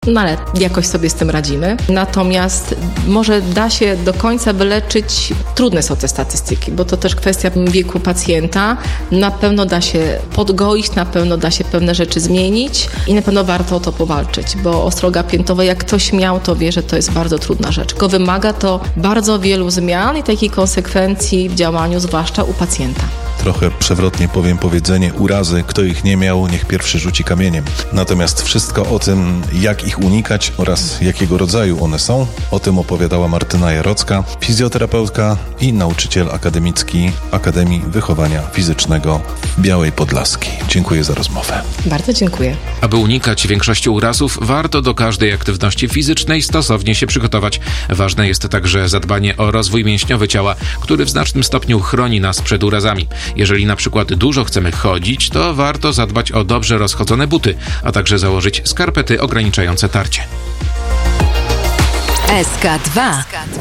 no ale jakoś sobie z tym radzimy. Natomiast może da się do końca wyleczyć, trudne są te statystyki, bo to też kwestia wieku pacjenta. Na pewno da się podgoić, na pewno da się pewne rzeczy zmienić i na pewno warto o to powalczyć, bo ostroga piętowa, jak ktoś miał, to wie, że to jest bardzo trudna rzecz. Tylko wymaga to bardzo wielu zmian i takich konsekwencji w działaniu, zwłaszcza u pacjenta. Trochę przewrotnie powiem powiedzenie: urazy, kto ich nie miał, niech pierwszy rzuci kamieniem. Natomiast wszystko o tym, jak ich unikać oraz jakiego rodzaju one są, o tym opowiadała Martyna Jarocka, fizjoterapeutka i nauczyciel akademicki Akademii Wychowania Fizycznego w Białej Podlaskiej. Dziękuję za rozmowę. Bardzo dziękuję. Aby unikać większości urazów, warto do każdej aktywności fizycznej stosownie się przygotować. Ważne jest także zadbanie o rozwój mięśniowy ciała, który w znacznym stopniu chroni nas przed urazami. Jeżeli na przykład dużo chcemy chodzić, to warto zadbać o dobrze rozchodzone buty, a także założyć skarpety ograniczające tarcie. SK2.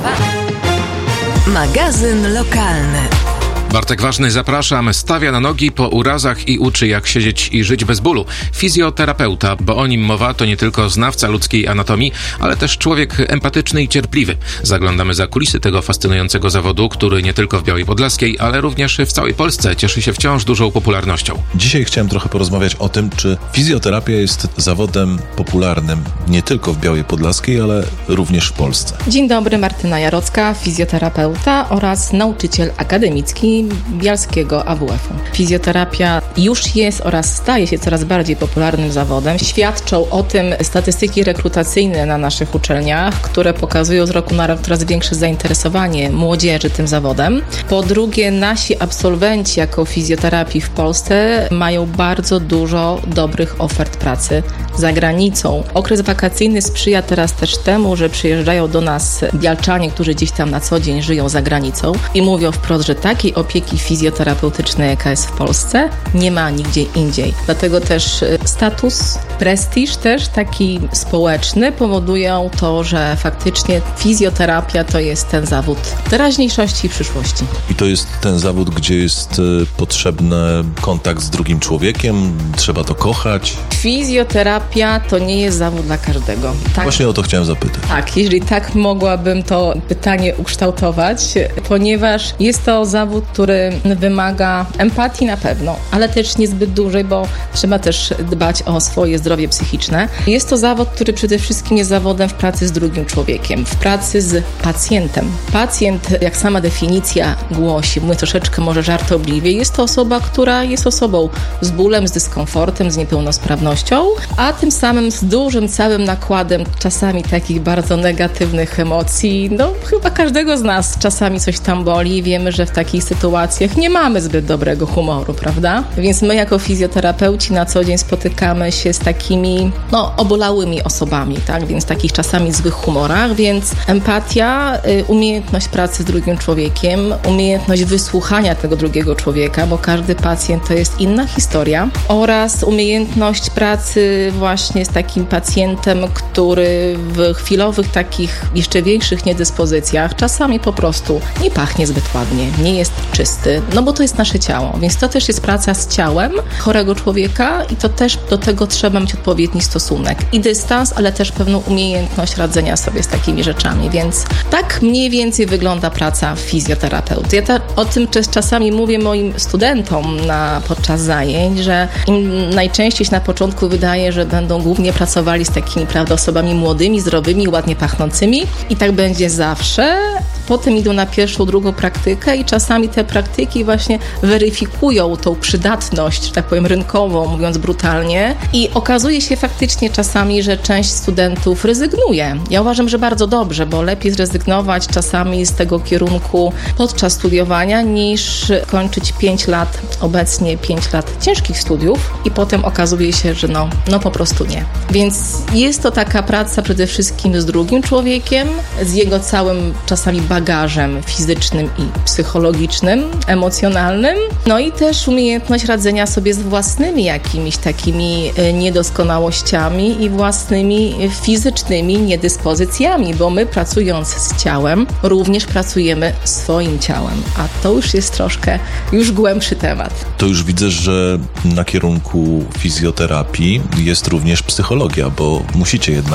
Magazyn lokalny. Bartek Ważny, zapraszam, stawia na nogi po urazach i uczy, jak siedzieć i żyć bez bólu. Fizjoterapeuta, bo o nim mowa, to nie tylko znawca ludzkiej anatomii, ale też człowiek empatyczny i cierpliwy. Zaglądamy za kulisy tego fascynującego zawodu, który nie tylko w Białej Podlaskiej, ale również w całej Polsce cieszy się wciąż dużą popularnością. Dzisiaj chciałem trochę porozmawiać o tym, czy fizjoterapia jest zawodem popularnym nie tylko w Białej Podlaskiej, ale również w Polsce. Dzień dobry, Martyna Jarocka, fizjoterapeuta oraz nauczyciel akademicki Bialskiego AWF-u. Fizjoterapia już jest oraz staje się coraz bardziej popularnym zawodem. Świadczą o tym statystyki rekrutacyjne na naszych uczelniach, które pokazują z roku na rok coraz większe zainteresowanie młodzieży tym zawodem. Po drugie, nasi absolwenci jako fizjoterapii w Polsce mają bardzo dużo dobrych ofert pracy za granicą. Okres wakacyjny sprzyja teraz też temu, że przyjeżdżają do nas bialczanie, którzy gdzieś tam na co dzień żyją za granicą i mówią wprost, że takiej opieki fizjoterapeutycznej, jaka jest w Polsce, nie ma nigdzie indziej. Dlatego też status, prestiż też taki społeczny powodują to, że faktycznie fizjoterapia to jest ten zawód teraźniejszości i przyszłości. I to jest ten zawód, gdzie jest potrzebny kontakt z drugim człowiekiem, trzeba to kochać. Fizjoterapia to nie jest zawód dla każdego. Tak, właśnie o to chciałem zapytać. Tak, jeżeli tak mogłabym to pytanie ukształtować, ponieważ jest to zawód, który wymaga empatii na pewno, ale też niezbyt dużej, bo trzeba też dbać o swoje zdrowie psychiczne. Jest to zawód, który przede wszystkim jest zawodem w pracy z drugim człowiekiem, w pracy z pacjentem. Pacjent, jak sama definicja głosi, mówię troszeczkę może żartobliwie, jest to osoba, która jest osobą z bólem, z dyskomfortem, z niepełnosprawnością, a tym samym z dużym całym nakładem czasami takich bardzo negatywnych emocji. No chyba każdego z nas czasami coś tam boli i wiemy, że w takich sytuacjach nie mamy zbyt dobrego humoru, prawda? Więc my jako fizjoterapeuci na co dzień spotykamy się z takimi obolałymi osobami, tak? Więc w takich czasami złych humorach, więc empatia, umiejętność pracy z drugim człowiekiem, umiejętność wysłuchania tego drugiego człowieka, bo każdy pacjent to jest inna historia, oraz umiejętność pracy właśnie z takim pacjentem, który w chwilowych takich jeszcze większych niedyspozycjach czasami po prostu nie pachnie zbyt ładnie, nie jest czysty, no bo to jest nasze ciało, więc to też jest praca z ciałem chorego człowieka i to też do tego trzeba mieć odpowiedni stosunek i dystans, ale też pewną umiejętność radzenia sobie z takimi rzeczami, więc tak mniej więcej wygląda praca fizjoterapeuty. Ja o tym czasami mówię moim studentom podczas zajęć, że im najczęściej się na początku wydaje, że będą głównie pracowali z takimi, prawda, osobami młodymi, zdrowymi, ładnie pachnącymi i tak będzie zawsze. Potem idą na pierwszą, drugą praktykę i czasami te praktyki właśnie weryfikują tą przydatność, że tak powiem, rynkową, mówiąc brutalnie. I okazuje się faktycznie czasami, że część studentów rezygnuje. Ja uważam, że bardzo dobrze, bo lepiej zrezygnować czasami z tego kierunku podczas studiowania, niż kończyć 5 lat, obecnie 5 lat ciężkich studiów i potem okazuje się, że no po prostu nie. Więc jest to taka praca przede wszystkim z drugim człowiekiem, z jego całym czasami bagażem fizycznym i psychologicznym, emocjonalnym, no i też umiejętność radzenia sobie z własnymi jakimiś takimi niedoskonałościami i własnymi fizycznymi niedyspozycjami, bo my pracując z ciałem, również pracujemy swoim ciałem, a to już jest troszkę już głębszy temat. To już widzę, że na kierunku fizjoterapii jest również psychologia, bo musicie jednak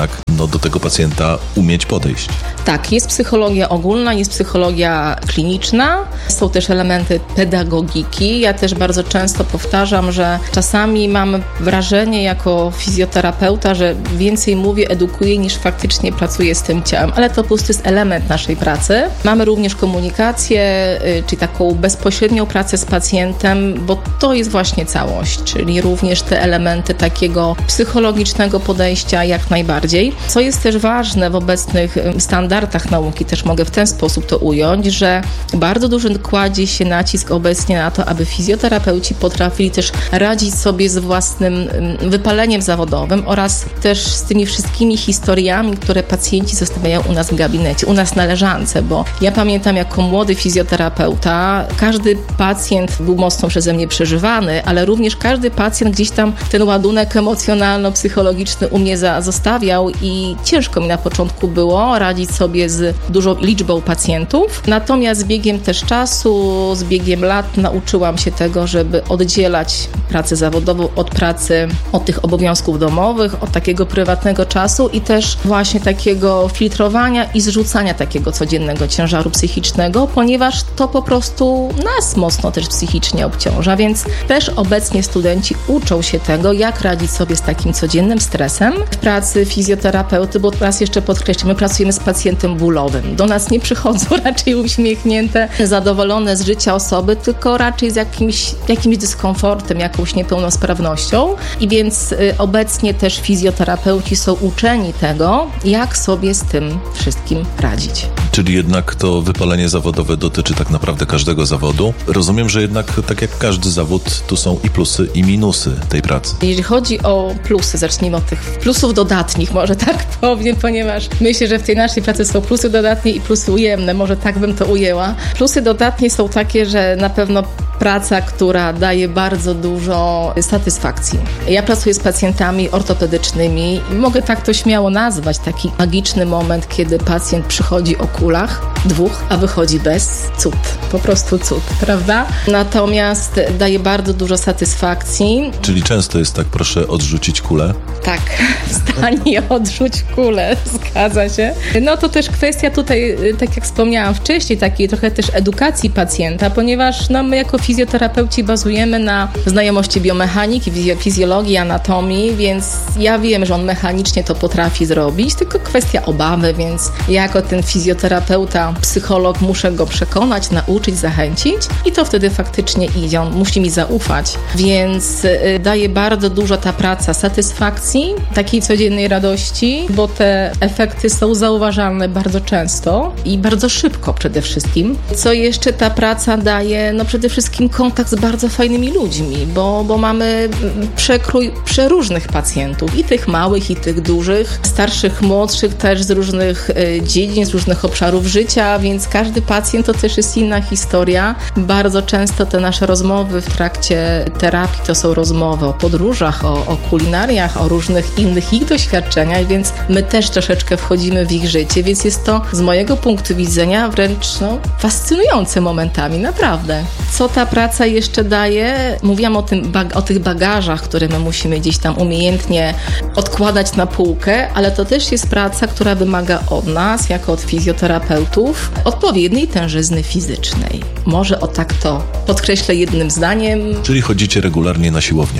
do tego pacjenta umieć podejść. Tak, jest psychologia ogólna, jest psychologia kliniczna, są też elementy pedagogiki. Ja też bardzo często powtarzam, że czasami mam wrażenie jako fizjoterapeuta, że więcej mówię, edukuję niż faktycznie pracuję z tym ciałem, ale to po prostu jest element naszej pracy. Mamy również komunikację, czyli taką bezpośrednią pracę z pacjentem, bo to jest właśnie całość, czyli również te elementy takiego psychologicznego podejścia jak najbardziej. Co jest też ważne w obecnych standardach nauki, też mogę w ten sposób to ująć, że bardzo duży kładzie się nacisk obecnie na to, aby fizjoterapeuci potrafili też radzić sobie z własnym wypaleniem zawodowym oraz też z tymi wszystkimi historiami, które pacjenci zostawiają u nas w gabinecie, u nas na leżance, bo ja pamiętam jako młody fizjoterapeuta, każdy pacjent był mocno przeze mnie przeżywany, ale również każdy pacjent gdzieś tam ten ładunek emocjonalno-psychologiczny u mnie zostawiał i ciężko mi na początku było radzić sobie z dużą liczbą pacjentów. Natomiast z biegiem też czasu, z biegiem lat nauczyłam się tego, żeby oddzielać pracę zawodową od pracy, od tych obowiązków domowych, od takiego prywatnego czasu i też właśnie takiego filtrowania i zrzucania takiego codziennego ciężaru psychicznego, ponieważ to po prostu nas mocno też psychicznie obciąża, więc też obecnie studenci uczą się tego, jak radzić sobie z takim codziennym stresem w pracy fizjoterapeuty, bo raz jeszcze podkreślę, my pracujemy z pacjentem bólowym. Do nas nie przychodzą raczej uśmiechnięte, zadowolone z życia osoby, tylko raczej z jakimś dyskomfortem, jakąś niepełnosprawnością i więc obecnie też fizjoterapeuci są uczeni tego, jak sobie z tym wszystkim radzić. Czyli jednak to wypalenie zawodowe dotyczy tak naprawdę każdego zawodu. Rozumiem, że jednak tak jak każdy zawód, tu są i plusy, i minusy tej pracy. Jeżeli chodzi o plusy, zacznijmy od tych plusów dodatnich, może tak powiem, ponieważ myślę, że w tej naszej pracy są plusy dodatnie i plusy ujemne, może tak bym to ujęła. Plusy dodatnie są takie, że na pewno praca, która daje bardzo dużo satysfakcji. Ja pracuję z pacjentami ortopedycznymi i mogę tak to śmiało nazwać, taki magiczny moment, kiedy pacjent przychodzi o kulach, 2, a wychodzi bez. Cud. Po prostu cud, prawda? Natomiast daje bardzo dużo satysfakcji. Czyli często jest tak, proszę odrzucić kulę? Tak, wstań i odrzuć kulę, zgadza się. No to też kwestia tutaj, tak jak wspomniałam wcześniej, takiej trochę też edukacji pacjenta, ponieważ my jako fizjoterapeuci bazujemy na znajomości biomechaniki, fizjologii, anatomii, więc ja wiem, że on mechanicznie to potrafi zrobić, tylko kwestia obawy, więc ja jako ten fizjoterapeuta, psycholog muszę go przekonać, nauczyć, zachęcić i to wtedy faktycznie idzie, on musi mi zaufać, więc daje bardzo dużo ta praca satysfakcji, takiej codziennej radości, bo te efekty są zauważalne bardzo często i bardzo szybko przede wszystkim. Co jeszcze ta praca daje? No przede wszystkim kontakt z bardzo fajnymi ludźmi, bo mamy przekrój przeróżnych pacjentów, i tych małych, i tych dużych, starszych, młodszych, też z różnych dziedzin, z różnych obszarów życia, więc każdy pacjent to też jest inna historia. Bardzo często te nasze rozmowy w trakcie terapii to są rozmowy o podróżach, o kulinariach, o różnych innych ich doświadczeniach, więc my też troszeczkę wchodzimy w ich życie, więc jest to z mojego punktu widzenia wręcz fascynujące momentami, naprawdę. Co ta praca jeszcze daje? Mówiłam o tych bagażach, które my musimy gdzieś tam umiejętnie odkładać na półkę, ale to też jest praca, która wymaga od nas, jako od fizjoterapeutów, odpowiedniej tężyzny fizycznej. Może tak to podkreślę jednym zdaniem. Czyli chodzicie regularnie na siłownię?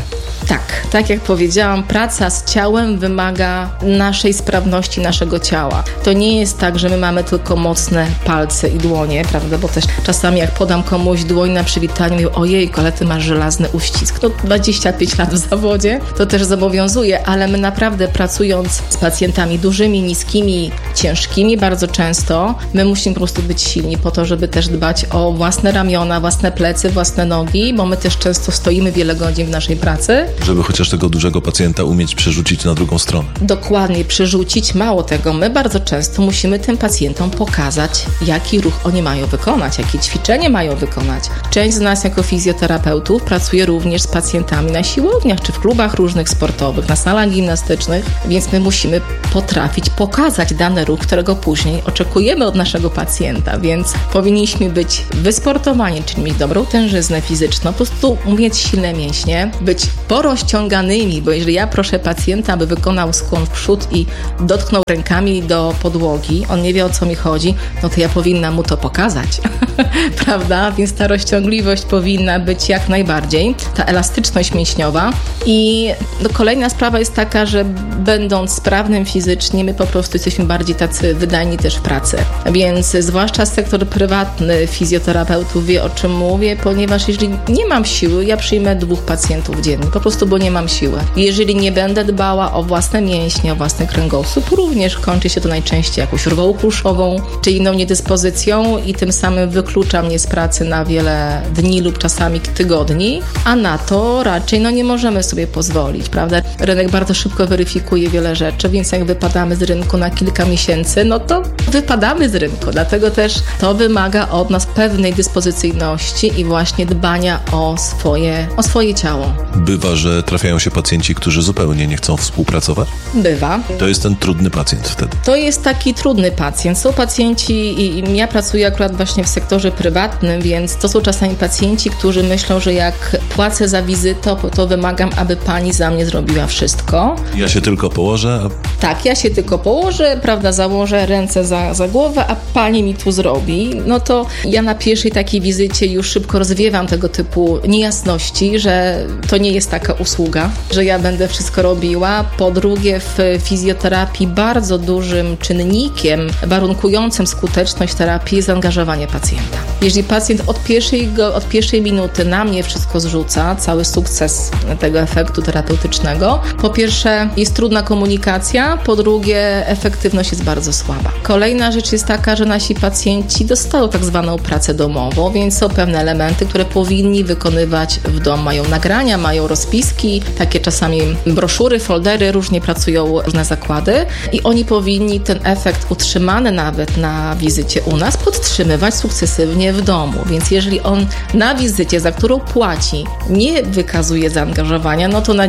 Tak jak powiedziałam, praca z ciałem wymaga naszej sprawności naszego ciała. To nie jest tak, że my mamy tylko mocne palce i dłonie, prawda, bo też czasami jak podam komuś dłoń na przywitaniu, mówię, ojejku, ale ty masz żelazny uścisk. 25 lat w zawodzie, to też zobowiązuje, ale my naprawdę pracując z pacjentami dużymi, niskimi, ciężkimi bardzo często, my musimy po prostu być silni po to, żeby też dbać o własne ramiona, własne plecy, własne nogi, bo my też często stoimy wiele godzin w naszej pracy. Żeby chociaż tego dużego pacjenta umieć przerzucić na drugą stronę. Dokładnie, przerzucić. Mało tego, my bardzo często musimy tym pacjentom pokazać, jaki ruch oni mają wykonać, jakie ćwiczenie mają wykonać. Część z nas jako fizjoterapeutów pracuje również z pacjentami na siłowniach, czy w klubach różnych sportowych, na salach gimnastycznych, więc my musimy potrafić pokazać dany ruch, którego później oczekują oczekujemy od naszego pacjenta, więc powinniśmy być wysportowani, czyli mieć dobrą tężyznę fizyczną, po prostu mieć silne mięśnie, być porozciąganymi, bo jeżeli ja proszę pacjenta, aby wykonał skłon w przód i dotknął rękami do podłogi, on nie wie, o co mi chodzi, no to ja powinnam mu to pokazać, prawda? Więc ta rozciągliwość powinna być jak najbardziej, ta elastyczność mięśniowa. I kolejna sprawa jest taka, że będąc sprawnym fizycznie, my po prostu jesteśmy bardziej tacy wydajni też w pracy. Więc zwłaszcza sektor prywatny fizjoterapeutów wie, o czym mówię, ponieważ jeżeli nie mam siły, ja przyjmę 2 pacjentów dziennie, po prostu, bo nie mam siły. Jeżeli nie będę dbała o własne mięśnie, o własny kręgosłup, również kończy się to najczęściej jakąś urwą kulszową, czy inną niedyspozycją i tym samym wyklucza mnie z pracy na wiele dni lub czasami tygodni, a na to raczej nie możemy sobie pozwolić, prawda? Rynek bardzo szybko weryfikuje wiele rzeczy, więc jak wypadamy z rynku na kilka miesięcy, no to wypadamy z rynku, dlatego też to wymaga od nas pewnej dyspozycyjności i właśnie dbania o swoje ciało. Bywa, że trafiają się pacjenci, którzy zupełnie nie chcą współpracować? Bywa. To jest ten trudny pacjent wtedy? To jest taki trudny pacjent. Są pacjenci i ja pracuję akurat właśnie w sektorze prywatnym, więc to są czasami pacjenci, którzy myślą, że jak płacę za wizytę, to wymagam, aby pani za mnie zrobiła wszystko. Ja się tylko położę? Tak, ja się tylko położę, prawda, założę ręce za głowę, a pani mi tu zrobi. No to ja na pierwszej takiej wizycie już szybko rozwiewam tego typu niejasności, że to nie jest taka usługa, że ja będę wszystko robiła. Po drugie, w fizjoterapii bardzo dużym czynnikiem warunkującym skuteczność terapii jest zaangażowanie pacjenta. Jeżeli pacjent od pierwszej minuty na mnie wszystko zrzuca, cały sukces tego efektu terapeutycznego, po pierwsze jest trudna komunikacja, po drugie efektywność jest bardzo słaba. Kolejna rzecz jest taka, że nasi pacjenci dostają tak zwaną pracę domową, więc są pewne elementy, które powinni wykonywać w domu. Mają nagrania, mają rozpiski, takie czasami broszury, foldery, różnie pracują różne zakłady i oni powinni ten efekt utrzymany nawet na wizycie u nas podtrzymywać sukcesywnie w domu. Więc jeżeli on na wizycie, za którą płaci, nie wykazuje zaangażowania, no to na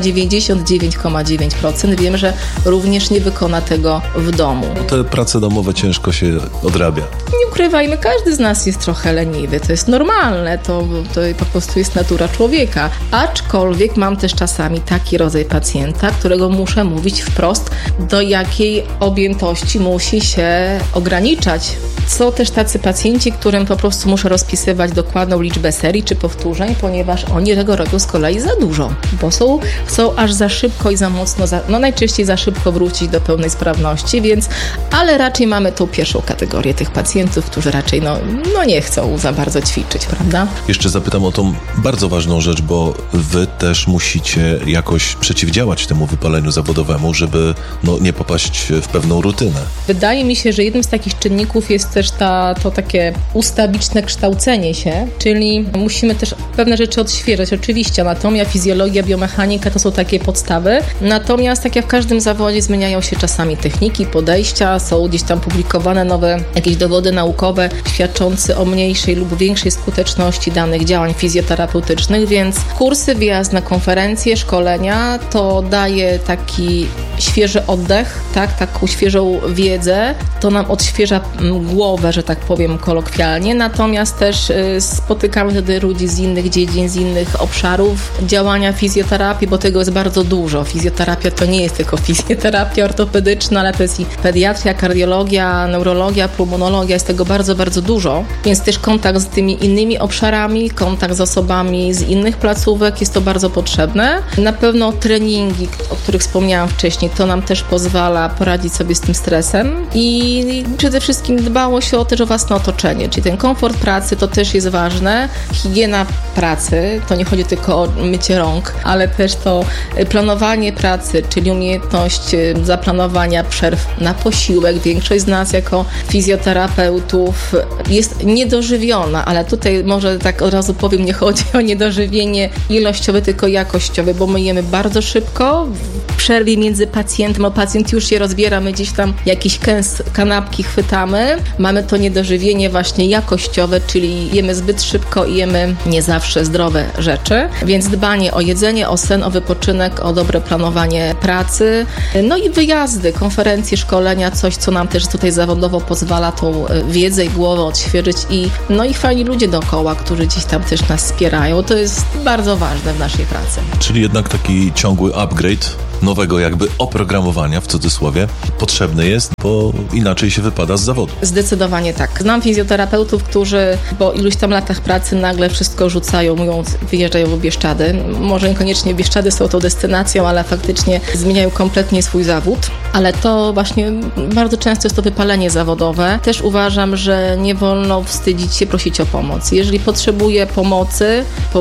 99,9% wiem, że również nie wykona tego w domu. No te prace domowe ciężko się odrabia. Nie ukrywajmy, każdy z nas jest trochę leniwy. To jest normalne, to po prostu jest natura człowieka. Aczkolwiek mam też czasami taki rodzaj pacjenta, którego muszę mówić wprost, do jakiej objętości musi się ograniczać. Są też tacy pacjenci, którym po prostu muszę rozpisywać dokładną liczbę serii czy powtórzeń, ponieważ oni tego robią z kolei za dużo, bo chcą aż za szybko i za mocno, najczęściej za szybko wrócić do pełnej sprawności, ale raczej mamy tą pierwszą kategorię tych pacjentów, którzy raczej nie chcą za bardzo ćwiczyć, prawda? Jeszcze zapytam o tą bardzo ważną rzecz, bo wy też musicie jakoś przeciwdziałać temu wypaleniu zawodowemu, żeby nie popaść w pewną rutynę. Wydaje mi się, że jednym z takich czynników jest też to takie ustawiczne kształcenie się, czyli musimy też pewne rzeczy odświeżać. Oczywiście anatomia, fizjologia, biomechanika to są takie podstawy, natomiast tak jak w każdym zawodzie zmieniają się czasami techniki, podejścia, są gdzieś tam publikowane nowe jakieś dowody naukowe świadczące o mniejszej lub większej skuteczności danych działań fizjoterapeutycznych, więc kursy, wyjazd na konferencje, szkolenia to daje taki świeży oddech, taką świeżą wiedzę, to nam odświeża głowę, że tak powiem kolokwialnie, natomiast też spotykamy wtedy ludzi z innych dziedzin, z innych obszarów działania fizjoterapii, bo tego jest bardzo dużo. Fizjoterapia to nie jest tylko fizjoterapia ortopedyczna, ale to jest i pediatria, kardiologia, neurologia, pulmonologia, jest tego bardzo, bardzo dużo, więc też kontakt z tymi innymi obszarami, kontakt z osobami z innych placówek jest to bardzo potrzebne. Na pewno treningi, o których wspomniałam wcześniej, to nam też pozwala poradzić sobie z tym stresem i przede wszystkim dbałość o własne otoczenie, czyli ten komfort pracy to też jest ważne, higiena pracy, to nie chodzi tylko o mycie rąk, ale też to planowanie pracy, czyli umiejętność zaplanowania przerw na posiłek. Większość z nas jako fizjoterapeutów jest niedożywiona, ale tutaj może tak od razu powiem, nie chodzi o niedożywienie ilościowe, tylko jakościowe, bo my jemy bardzo szybko, w przerwie między pacjentem, pacjent już się rozbiera, my gdzieś tam jakieś kanapki chwytamy, mamy to niedożywienie właśnie jakościowe, czyli jemy zbyt szybko i jemy nie zawsze zdrowe rzeczy, więc dbanie o jedzenie, o sen, o wypoczynek, o dobre planowanie pracy, i wyjazdy, konferencje, szkolenia, coś, co nam też tutaj zawodowo zawodowo pozwala tą wiedzę i głowę odświeżyć i fajni ludzie dookoła, którzy gdzieś tam też nas wspierają. To jest bardzo ważne w naszej pracy. Czyli jednak taki ciągły upgrade nowego jakby oprogramowania, w cudzysłowie, potrzebny jest, bo inaczej się wypada z zawodu. Zdecydowanie tak. Znam fizjoterapeutów, którzy po iluś tam latach pracy nagle wszystko rzucają, mówiąc, wyjeżdżają w Bieszczady. Może niekoniecznie Bieszczady są tą destynacją, ale faktycznie zmieniają kompletnie swój zawód. Ale to właśnie bardzo często jest to wypalenie zawodowe. Też uważam, że nie wolno wstydzić się prosić o pomoc. Jeżeli potrzebuję pomocy,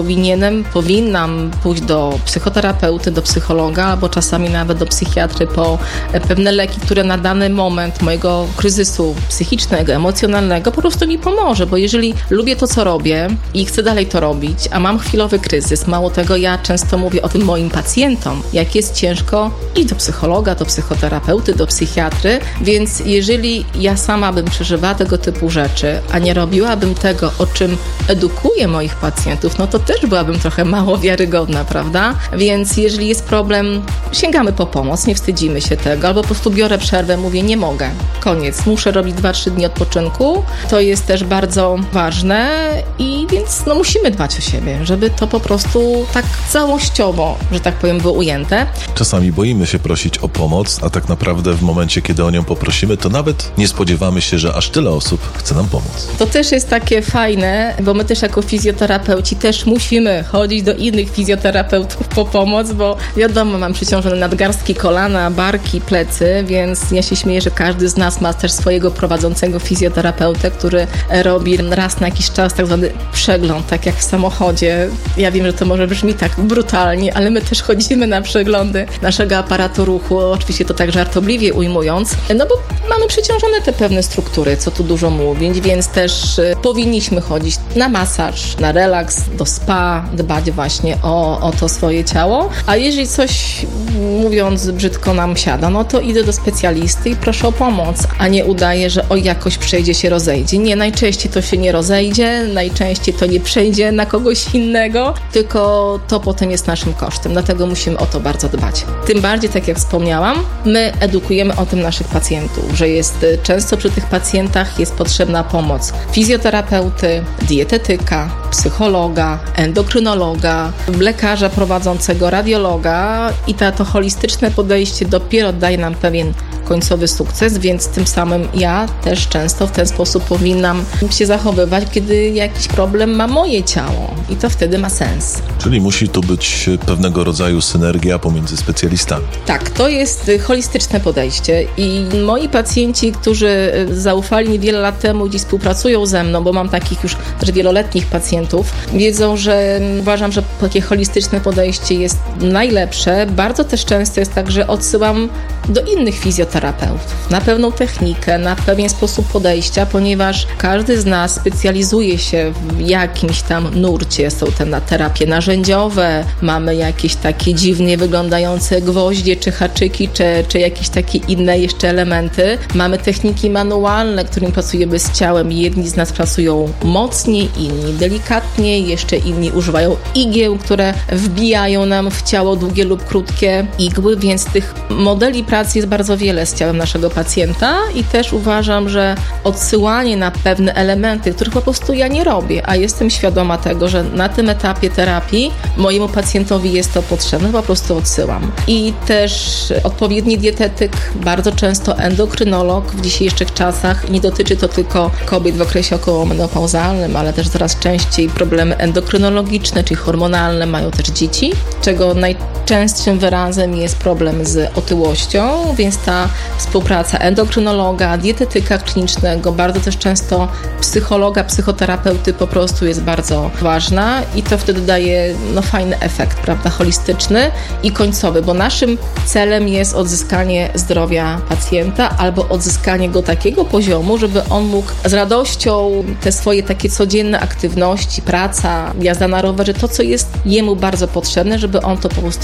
powinnam pójść do psychoterapeuty, do psychologa, albo czasami nawet do psychiatry po pewne leki, które na dany moment mojego kryzysu psychicznego, emocjonalnego po prostu mi pomoże, bo jeżeli lubię to, co robię i chcę dalej to robić, a mam chwilowy kryzys, mało tego, ja często mówię o tym moim pacjentom, jak jest ciężko i do psychologa, do psychoterapeuty, do psychiatry, więc jeżeli ja sama bym przeżywała tego typu rzeczy, a nie robiłabym tego, o czym edukuję moich pacjentów, no to też byłabym trochę mało wiarygodna, prawda? Więc jeżeli jest problem, sięgamy po pomoc, nie wstydzimy się tego, albo po prostu biorę przerwę, mówię, nie mogę, koniec, muszę robić 2-3 dni odpoczynku, to jest też bardzo ważne i więc musimy dbać o siebie, żeby to po prostu tak całościowo, że tak powiem, było ujęte. Czasami boimy się prosić o pomoc, a tak naprawdę w momencie, kiedy o nią poprosimy, to nawet nie spodziewamy się, że aż tyle osób chce nam pomóc. To też jest takie fajne, bo my też jako fizjoterapeuci też musimy chodzić do innych fizjoterapeutów po pomoc, bo wiadomo, mam przeciążone nadgarstki, kolana, barki, plecy, więc ja się śmieję, że każdy z nas ma też swojego prowadzącego fizjoterapeutę, który robi raz na jakiś czas tak zwany przegląd, tak jak w samochodzie. Ja wiem, że to może brzmi tak brutalnie, ale my też chodzimy na przeglądy naszego aparatu ruchu, oczywiście to tak żartobliwie ujmując, bo mamy przeciążone te pewne struktury, co tu dużo mówić, więc też powinniśmy chodzić na masaż, na relaks, do spa, dbać właśnie o to swoje ciało, a jeżeli coś, mówiąc brzydko, nam siada, no to idę do specjalisty i proszę o pomoc, a nie udaję, że jakoś przejdzie się, rozejdzie. Nie, najczęściej to się nie rozejdzie, najczęściej to nie przejdzie na kogoś innego, tylko to potem jest naszym kosztem, dlatego musimy o to bardzo dbać. Tym bardziej, tak jak wspomniałam, my edukujemy o tym naszych pacjentów, że jest często przy tych pacjentach jest potrzebna pomoc fizjoterapeuty, dietetyka, psychologa, endokrynologa, lekarza prowadzącego, radiologa i to holistyczne podejście dopiero daje nam pewien końcowy sukces, więc tym samym ja też często w ten sposób powinnam się zachowywać, kiedy jakiś problem ma moje ciało i to wtedy ma sens. Czyli musi tu być pewnego rodzaju synergia pomiędzy specjalistami. Tak, to jest holistyczne podejście i moi pacjenci, którzy zaufali mi wiele lat temu, dziś współpracują ze mną, bo mam takich już też wieloletnich pacjentów, wiedzą, że uważam, że takie holistyczne podejście jest najlepsze. Bardzo też często jest tak, że odsyłam do innych fizjoterapeutów na pewną technikę, na pewien sposób podejścia, ponieważ każdy z nas specjalizuje się w jakimś tam nurcie. Są te terapie narzędziowe, mamy jakieś takie dziwnie wyglądające gwoździe, czy haczyki, czy jakieś takie inne jeszcze elementy. Mamy techniki manualne, którymi pracujemy z ciałem. Jedni z nas pracują mocniej, inni delikatniej, jeszcze inni używają igieł, które wbijają nam w ciało długie lub krótkie igły, więc tych modeli pracy jest bardzo wiele z ciałem naszego pacjenta i też uważam, że odsyłanie na pewne elementy, których po prostu ja nie robię, a jestem świadoma tego, że na tym etapie terapii mojemu pacjentowi jest to potrzebne, po prostu odsyłam. I też odpowiedni dietetyk, bardzo często endokrynolog w dzisiejszych czasach, nie dotyczy to tylko kobiet w okresie okołomenopauzalnym, ale też coraz częściej problemy endokrynologiczne, czyli hormonalne mają też dzieci, czego najczęstszym wyrazem jest problem z otyłością, więc ta współpraca endokrynologa, dietetyka klinicznego, bardzo też często psychologa, psychoterapeuty po prostu jest bardzo ważna i to wtedy daje fajny efekt, prawda, holistyczny i końcowy, bo naszym celem jest odzyskanie zdrowia pacjenta albo odzyskanie go takiego poziomu, żeby on mógł z radością te swoje takie codzienne aktywności, praca, jazda na rowerze, to co jest jemu bardzo potrzebne, żeby on to po prostu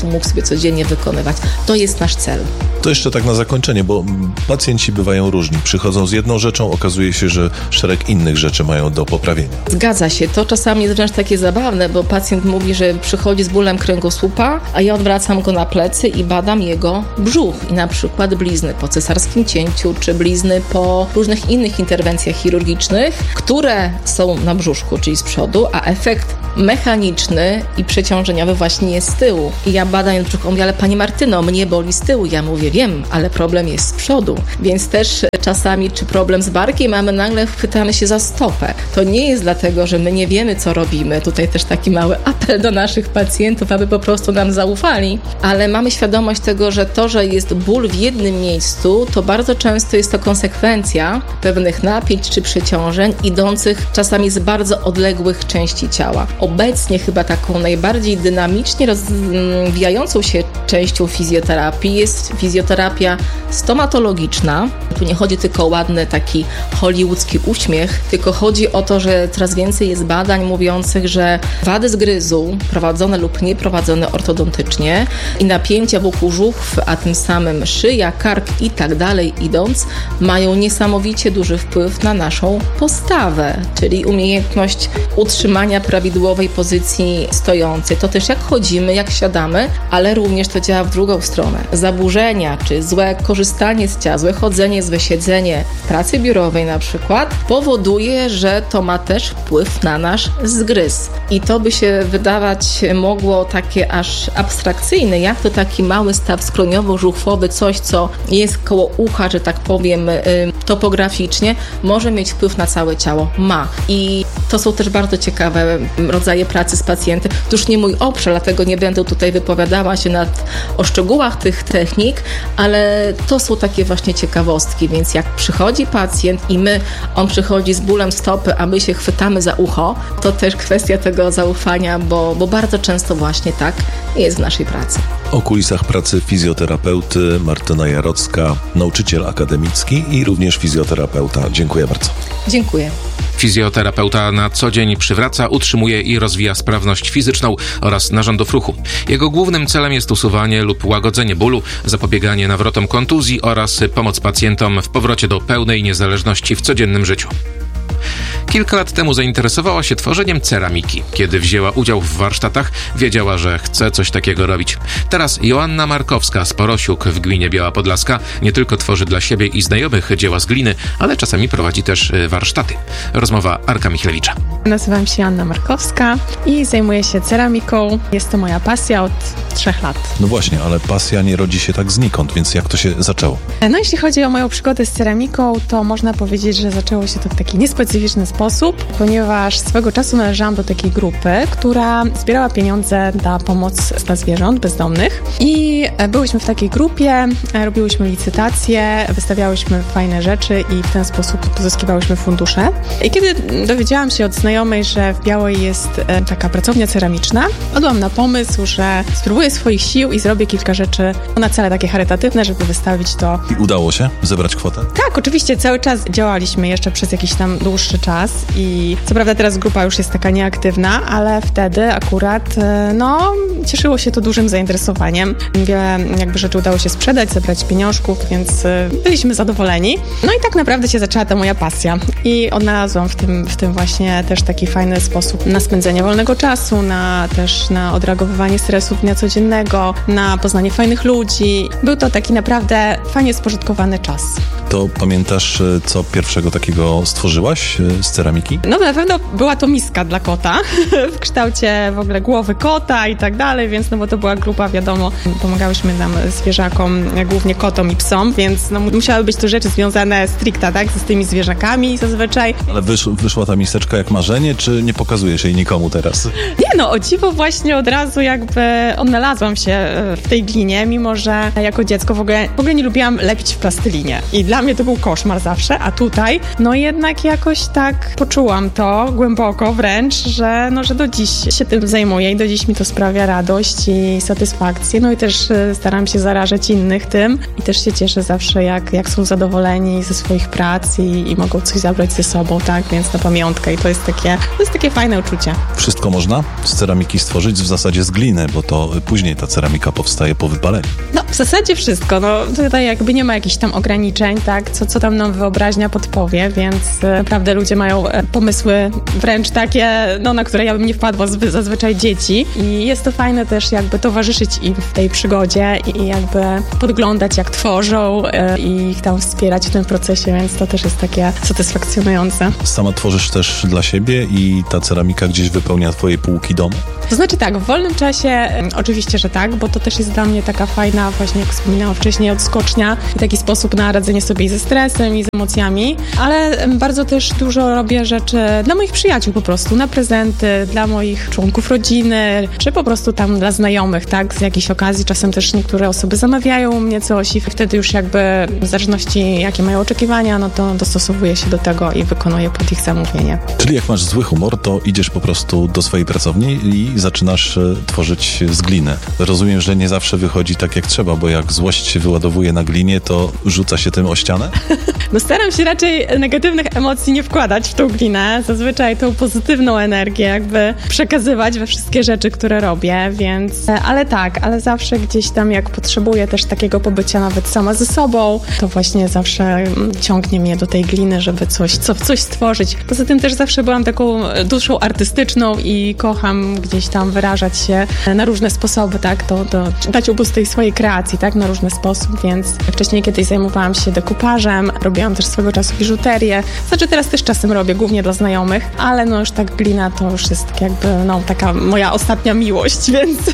mógł sobie codziennie wykonywać. To jest nasz cel. To jeszcze tak na zakończenie, bo pacjenci bywają różni. Przychodzą z jedną rzeczą, okazuje się, że szereg innych rzeczy mają do poprawienia. Zgadza się. To czasami jest wręcz takie zabawne, bo pacjent mówi, że przychodzi z bólem kręgosłupa, a ja odwracam go na plecy i badam jego brzuch. I na przykład blizny po cesarskim cięciu, czy blizny po różnych innych interwencjach chirurgicznych, które są na brzuszku, czyli z przodu, a efekt mechaniczny i przeciążeniowy właśnie jest z tyłu. I ja badając brzuch, mówię, ale Pani Martyno, mnie boli z tyłu. Ja mówię, wiem, ale problem jest z przodu. Więc też czasami, czy problem z barkiem, a my nagle chwytamy się za stopę. To nie jest dlatego, że my nie wiemy, co robimy. Tutaj też taki mały apel do naszych pacjentów, aby po prostu nam zaufali. Ale mamy świadomość tego, że to, że jest ból w jednym miejscu, to bardzo często jest to konsekwencja pewnych napięć czy przeciążeń idących czasami z bardzo odległych części ciała. Obecnie chyba taką najbardziej dynamicznie rozwijającą się częścią fizjoterapii jest fizjoterapia stomatologiczna. Tu nie chodzi tylko o ładny taki hollywoodzki uśmiech, tylko chodzi o to, że coraz więcej jest badań mówiących, że wady zgryzu prowadzone lub nieprowadzone ortodontycznie i napięcia wokół żuchw, a tym samym szyja, kark i tak dalej idąc, mają niesamowicie duży wpływ na naszą postawę, czyli umiejętność utrzymania prawidłowej pozycji stojącej. To też jak chodzimy, jak siadamy, ale również to działa w drugą stronę. Zaburzenia, czy złe korzystanie z ciała, złe chodzenie, złe siedzenie w pracy biurowej na przykład powoduje, że to ma też wpływ na nasz zgryz. I to by się wydawać mogło takie aż abstrakcyjne, jak to taki mały staw skroniowo-żuchwowy, coś co jest koło ucha, że tak powiem topograficznie, może mieć wpływ na całe ciało. Ma. I to są też bardzo ciekawe rodzaje pracy z pacjentem. To już nie mój obszar, dlatego nie będę tutaj wypowiadała się o szczegółach tych technik, ale to są takie właśnie ciekawostki, więc jak przychodzi pacjent i on przychodzi z bólem stopy, a my się chwytamy za ucho, to też kwestia tego zaufania, bo bardzo często właśnie tak jest w naszej pracy. O kulisach pracy fizjoterapeuty Martyna Jarocka, nauczyciel akademicki i również fizjoterapeuta. Dziękuję bardzo. Dziękuję. Fizjoterapeuta na co dzień przywraca, utrzymuje i rozwija sprawność fizyczną oraz narządów ruchu. Jego głównym celem jest usuwanie lub łagodzenie bólu, zapobieganie nawrotom kontuzji oraz pomoc pacjentom w powrocie do pełnej niezależności w codziennym życiu. Kilka lat temu zainteresowała się tworzeniem ceramiki. Kiedy wzięła udział w warsztatach, wiedziała, że chce coś takiego robić. Teraz Joanna Markowska z Porosiuk w gminie Biała Podlaska nie tylko tworzy dla siebie i znajomych dzieła z gliny, ale czasami prowadzi też warsztaty. Rozmowa Arka Michlewicza. Nazywam się Joanna Markowska i zajmuję się ceramiką. Jest to moja pasja od 3 lat. No właśnie, ale pasja nie rodzi się tak znikąd, więc jak to się zaczęło? No jeśli chodzi o moją przygodę z ceramiką, to można powiedzieć, że zaczęło się to w taki niespecyficzny sposób, ponieważ swego czasu należałam do takiej grupy, która zbierała pieniądze na pomoc dla zwierząt bezdomnych i byłyśmy w takiej grupie, robiłyśmy licytacje, wystawiałyśmy fajne rzeczy i w ten sposób pozyskiwałyśmy fundusze. I kiedy dowiedziałam się od znajomej, że w Białej jest taka pracownia ceramiczna, padłam na pomysł, że spróbuję swoich sił i zrobię kilka rzeczy na cele takie charytatywne, żeby wystawić to. I udało się zebrać kwotę? Tak, oczywiście cały czas działaliśmy jeszcze przez jakiś tam dłuższy czas i co prawda teraz grupa już jest taka nieaktywna, ale wtedy akurat cieszyło się to dużym zainteresowaniem. Wiele jakby rzeczy udało się sprzedać, zebrać pieniążków, więc byliśmy zadowoleni. No i tak naprawdę się zaczęła ta moja pasja i odnalazłam w tym właśnie też taki fajny sposób na spędzenie wolnego czasu, też na odreagowywanie stresów dnia codziennego, na poznanie fajnych ludzi. Był to taki naprawdę fajnie spożytkowany czas. To pamiętasz, co pierwszego takiego stworzyłaś z ceramiki? No na pewno była to miska dla kota w kształcie w ogóle głowy kota i tak dalej, więc bo to była grupa, wiadomo, pomagałyśmy nam zwierzakom, głównie kotom i psom, więc musiały być to rzeczy związane stricte, tak, z tymi zwierzakami zazwyczaj. Ale wyszła ta miseczka jak marzenie, czy nie pokazujesz jej nikomu teraz? Nie, o dziwo właśnie od razu jakby odnalazłam się w tej glinie, mimo że jako dziecko w ogóle nie lubiłam lepić w plastelinie i dla dla mnie to był koszmar zawsze, a tutaj no jednak jakoś tak poczułam to głęboko wręcz, że do dziś się tym zajmuję i do dziś mi to sprawia radość i satysfakcję. No i też staram się zarażać innych tym i też się cieszę zawsze, jak są zadowoleni ze swoich prac i mogą coś zabrać ze sobą, tak? Więc na pamiątkę i to jest takie fajne uczucie. Wszystko można z ceramiki stworzyć, w zasadzie z gliny, bo to później ta ceramika powstaje po wypaleniu. No, w zasadzie wszystko. No, tutaj jakby nie ma jakichś tam ograniczeń, tak? Co tam nam wyobraźnia podpowie, więc naprawdę ludzie mają pomysły wręcz takie, na które ja bym nie wpadła, zazwyczaj dzieci. I jest to fajne też jakby towarzyszyć im w tej przygodzie i jakby podglądać, jak tworzą i ich tam wspierać w tym procesie, więc to też jest takie satysfakcjonujące. Sama tworzysz też dla siebie i ta ceramika gdzieś wypełnia twoje półki domu? To znaczy tak, w wolnym czasie oczywiście, że tak, bo to też jest dla mnie taka fajna, właśnie jak wspominałam wcześniej, odskocznia i taki sposób na radzenie sobie i ze stresem, i z emocjami, ale bardzo też dużo robię rzeczy dla moich przyjaciół po prostu, na prezenty, dla moich członków rodziny, czy po prostu tam dla znajomych, tak, z jakiejś okazji. Czasem też niektóre osoby zamawiają u mnie coś i wtedy już jakby w zależności jakie mają oczekiwania, no to dostosowuję się do tego i wykonuję pod ich zamówienie. Czyli jak masz zły humor, to idziesz po prostu do swojej pracowni i zaczynasz tworzyć z gliny. Rozumiem, że nie zawsze wychodzi tak jak trzeba, bo jak złość się wyładowuje na glinie, to rzuca się tym o ścianę? No staram się raczej negatywnych emocji nie wkładać w tą glinę. Zazwyczaj tą pozytywną energię jakby przekazywać we wszystkie rzeczy, które robię, więc... Ale zawsze gdzieś tam jak potrzebuję też takiego pobycia nawet sama ze sobą, to właśnie zawsze ciągnie mnie do tej gliny, żeby coś stworzyć. Poza tym też zawsze byłam taką duszą artystyczną i kocham gdzieś tam wyrażać się na różne sposoby, tak? To dać upust tej swojej kreacji, tak? Na różny sposób, więc wcześniej kiedyś zajmowałam się dekupażem, robiłam też swego czasu biżuterię. Znaczy teraz też czasem robię, głównie dla znajomych, ale już tak glina to już jest tak jakby, taka moja ostatnia miłość,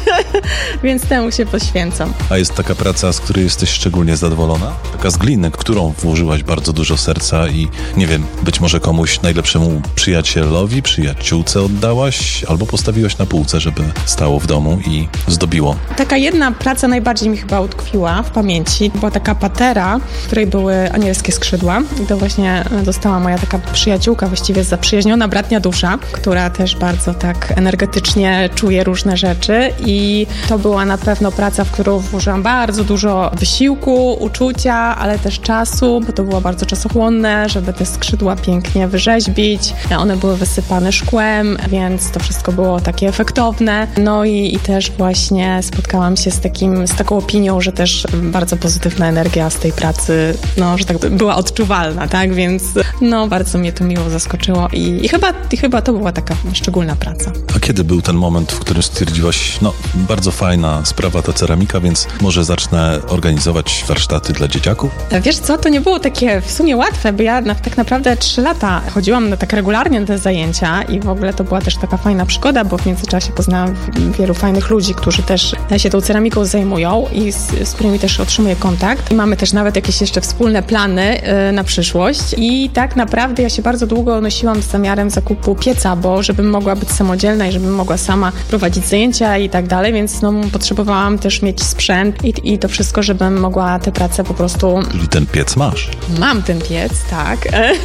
więc temu się poświęcam. A jest taka praca, z której jesteś szczególnie zadowolona? Taka z gliny, którą włożyłaś bardzo dużo serca i nie wiem, być może komuś najlepszemu przyjacielowi, przyjaciółce oddałaś, albo postawiłaś na półce, żeby stało w domu i zdobiło. Taka jedna praca najbardziej mi chyba utkwiła w pamięci. Była taka patera, w której były anielskie skrzydła i to właśnie dostała moja taka przyjaciółka, właściwie zaprzyjaźniona bratnia dusza, która też bardzo tak energetycznie czuje różne rzeczy i to była na pewno praca, w którą włożyłam bardzo dużo wysiłku, uczucia, ale też czasu, bo to było bardzo czasochłonne, żeby te skrzydła pięknie wyrzeźbić. One były wysypane szkłem, więc to wszystko było takie efektowne. No i też właśnie spotkałam się z taką opinią, że też bardzo pozytywna energia z tej pracy, że tak była odczuwalna, tak? Więc bardzo mnie to miło zaskoczyło i chyba to była taka szczególna praca. A kiedy był ten moment, w którym stwierdziłaś, bardzo fajna sprawa ta ceramika, więc może zacznę organizować warsztaty dla dzieciaków? Wiesz co, to nie było takie w sumie łatwe, bo ja tak naprawdę 3 lata chodziłam tak regularnie na te zajęcia i w ogóle to była też taka fajna przygoda, bo w międzyczasie poznałam wielu fajnych ludzi, którzy też się tą ceramiką zajmują i z którymi też otrzymuję kontakt. I mamy też nawet jakieś jeszcze wspólne plany na przyszłość i tak naprawdę ja się bardzo długo nosiłam z zamiarem zakupu pieca, bo żebym mogła być samodzielna i żebym mogła sama prowadzić zajęcia i tak dalej, więc potrzebowałam też mieć sprzęt i to wszystko, żebym mogła tę pracę po prostu... Czyli ten piec masz? Mam ten piec, tak.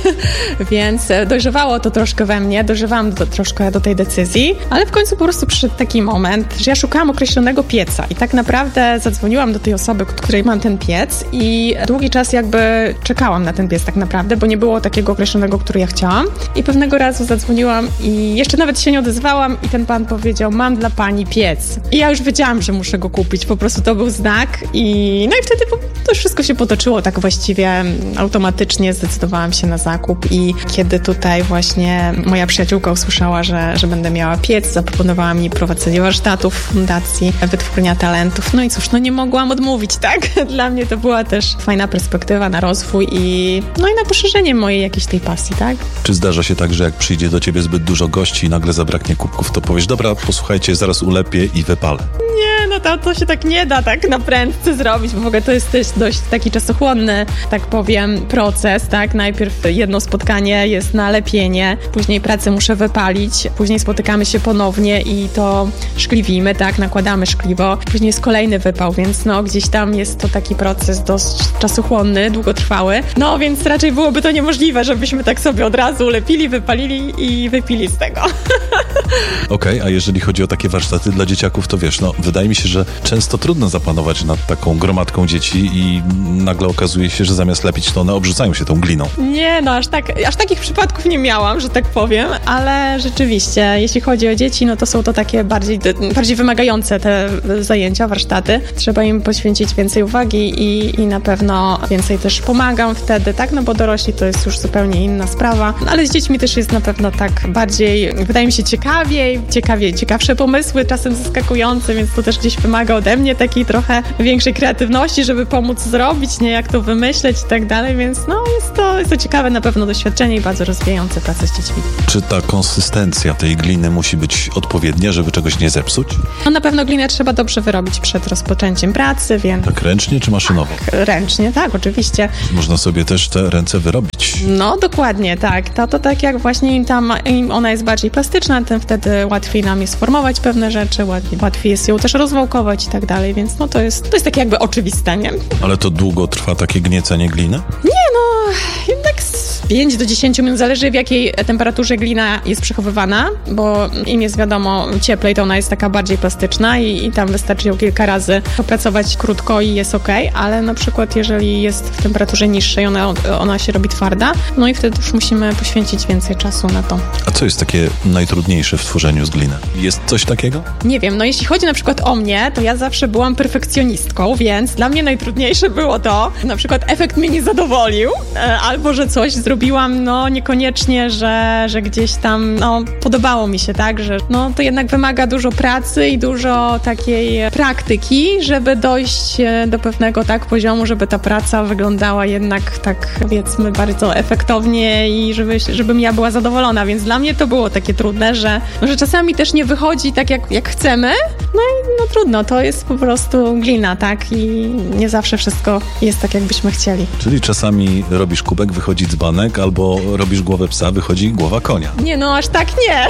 Więc dojrzewało to troszkę we mnie, dojrzewałam troszkę do tej decyzji, ale w końcu po prostu przyszedł taki moment, że ja szukałam określonego pieca i tak naprawdę zadzwoniłam do tej osoby, której mam ten piec i długi czas jakby czekałam na ten piec tak naprawdę, bo nie było takiego określonego, który ja chciałam i pewnego razu zadzwoniłam i jeszcze nawet się nie odezwałam i ten pan powiedział, mam dla pani piec. I ja już wiedziałam, że muszę go kupić, po prostu to był znak i wtedy to wszystko się potoczyło tak właściwie automatycznie, zdecydowałam się na zakup i kiedy tutaj właśnie moja przyjaciółka usłyszała, że będę miała piec, zaproponowała mi prowadzenie warsztatów w Fundacji Wytwórnia Talentów. No i cóż, nie mogłam odmówić, tak? Dla mnie to była też fajna perspektywa na rozwój i na poszerzenie mojej jakiejś tej pasji, tak? Czy zdarza się tak, że jak przyjdzie do ciebie zbyt dużo gości i nagle zabraknie kubków, to powiesz, dobra, posłuchajcie, zaraz ulepię i wypalę? Nie, no to się tak nie da tak na prędce zrobić, bo w ogóle to jest też dość taki czasochłonny, tak powiem, proces, tak? Najpierw jedno spotkanie jest na lepienie, później pracę muszę wypalić, później spotykamy się ponownie i to szkliwimy, tak? Nakładamy szkliwo, później jest kolejny wypał, więc no gdzieś tam jest to taki proces dość czasochłonny, długotrwały, no więc raczej byłoby to niemożliwe, żebyśmy tak sobie od razu lepili, wypalili i wypili z tego. Okej, a jeżeli chodzi o takie warsztaty dla dzieciaków, to wiesz, no wydaje mi się, że często trudno zapanować nad taką gromadką dzieci i nagle okazuje się, że zamiast lepić, to one obrzucają się tą gliną. Nie, no aż takich przypadków nie miałam, że tak powiem, ale rzeczywiście, jeśli chodzi o dzieci, no to są to takie bardziej wymagające te zajęcia, warsztaty. Trzeba im poświęcić więcej uwagi i na pewno więcej też pomagam wtedy, tak? No bo dorośli to jest już zupełnie inna sprawa, ale z dziećmi też jest na pewno tak bardziej, wydaje mi się, ciekawsze pomysły, czasem zaskakujące, więc to też gdzieś wymaga ode mnie takiej trochę większej kreatywności, żeby pomóc zrobić, nie, jak to wymyśleć i tak dalej, więc no jest to ciekawe na pewno doświadczenie i bardzo rozwijające pracę z dziećmi. Czy ta konsystencja tej gliny musi być odpowiednia, żeby czegoś nie zepsuć? No na pewno glinę trzeba dobrze wyrobić przed rozpoczęciem pracy, więc... Tak ręcznie czy maszynowo? Tak, ręcznie, tak, oczywiście. Można sobie też te ręce wyrobić. No dokładnie, tak. To tak jak właśnie tam im ona jest bardziej plastyczna, tym wtedy łatwiej nam jest formować pewne rzeczy, łatwiej jest ją też rozwałkować i tak dalej, więc no to jest takie jakby oczywiste, nie? Ale to długo trwa takie gniecenie gliny? Nie, no jednak z 5 do 10 minut, zależy w jakiej temperaturze glina jest przechowywana, bo im jest wiadomo cieplej, to ona jest taka bardziej plastyczna i tam wystarczy ją kilka razy popracować krótko i jest okej, ale na przykład jeżeli jest w temperaturze niższej, ona się robi twarda, no i wtedy już musimy poświęcić więcej czasu na to. A co jest takie najtrudniejsze w tworzeniu z gliny? Jest coś takiego? Nie wiem, no jeśli chodzi na przykład o mnie, to ja zawsze byłam perfekcjonistką, więc dla mnie najtrudniejsze było to, na przykład efekt mnie nie zadowolił, albo że coś zrobiłam, no niekoniecznie, że gdzieś tam, no podobało mi się, tak, że no to jednak wymaga dużo pracy i dużo takiej praktyki, żeby dojść do pewnego tak poziomu, żeby ta praca wyglądała jednak tak, powiedzmy, bardzo efektownie i żebym ja była zadowolona, więc dla mnie to było takie trudne, że czasami też nie wychodzi tak jak chcemy, no i no trudno, to jest po prostu glina, tak, i nie zawsze wszystko jest tak, jakbyśmy chcieli. Czyli czasami robisz kubek, wychodzi dzbanek, albo robisz głowę psa, wychodzi głowa konia. Nie, no aż tak nie.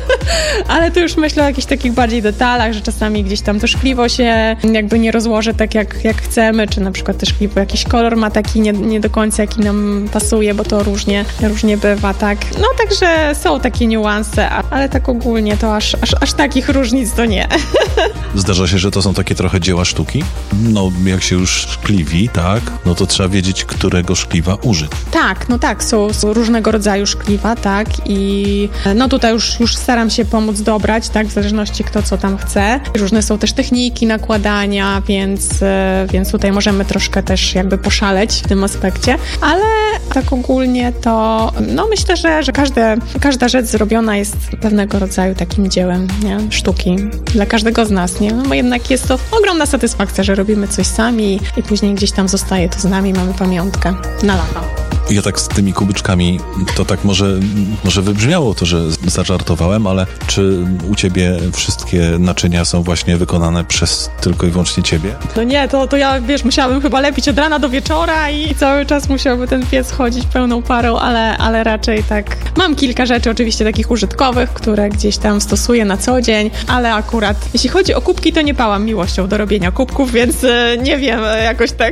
Ale to już myślę o jakichś takich bardziej detalach, że czasami gdzieś tam to szkliwo się jakby nie rozłoży tak jak chcemy, czy na przykład też szkliwo jakiś kolor ma taki nie do końca jaki nam pasuje, bo to różnie bywa, tak. No także są takie niuanse, ale tak ogólnie to aż takich różnic to nie. Zdarza się, że to są takie trochę dzieła sztuki? No jak się już szkliwi, tak, no to trzeba wiedzieć, którego szkliwa użyć. Tak, są różnego rodzaju szkliwa, tak, i no tutaj już staram się pomóc dobrać, tak, w zależności kto co tam chce. Różne są też techniki nakładania, więc tutaj możemy troszkę też jakby poszaleć w tym aspekcie, ale tak ogólnie to no myślę, że każda rzecz zrobiona jest pewnego rodzaju takim dziełem, nie? Sztuki dla każdego z nas, nie? No bo jednak jest to ogromna satysfakcja, że robimy coś sami i później gdzieś tam zostaje to z nami, mamy pamiątkę na lata. Ja tak z tymi kubyczkami, to tak może wybrzmiało to, że zażartowałem, ale czy u ciebie wszystkie naczynia są właśnie wykonane przez tylko i wyłącznie ciebie? No nie, to ja, wiesz, musiałabym chyba lepić od rana do wieczora i cały czas musiałby ten piec chodzić pełną parą, ale raczej tak. Mam kilka rzeczy oczywiście takich użytkowych, które gdzieś tam stosuję na co dzień, ale akurat jeśli chodzi o kubki, to nie pałam miłością do robienia kubków, więc nie wiem, jakoś tak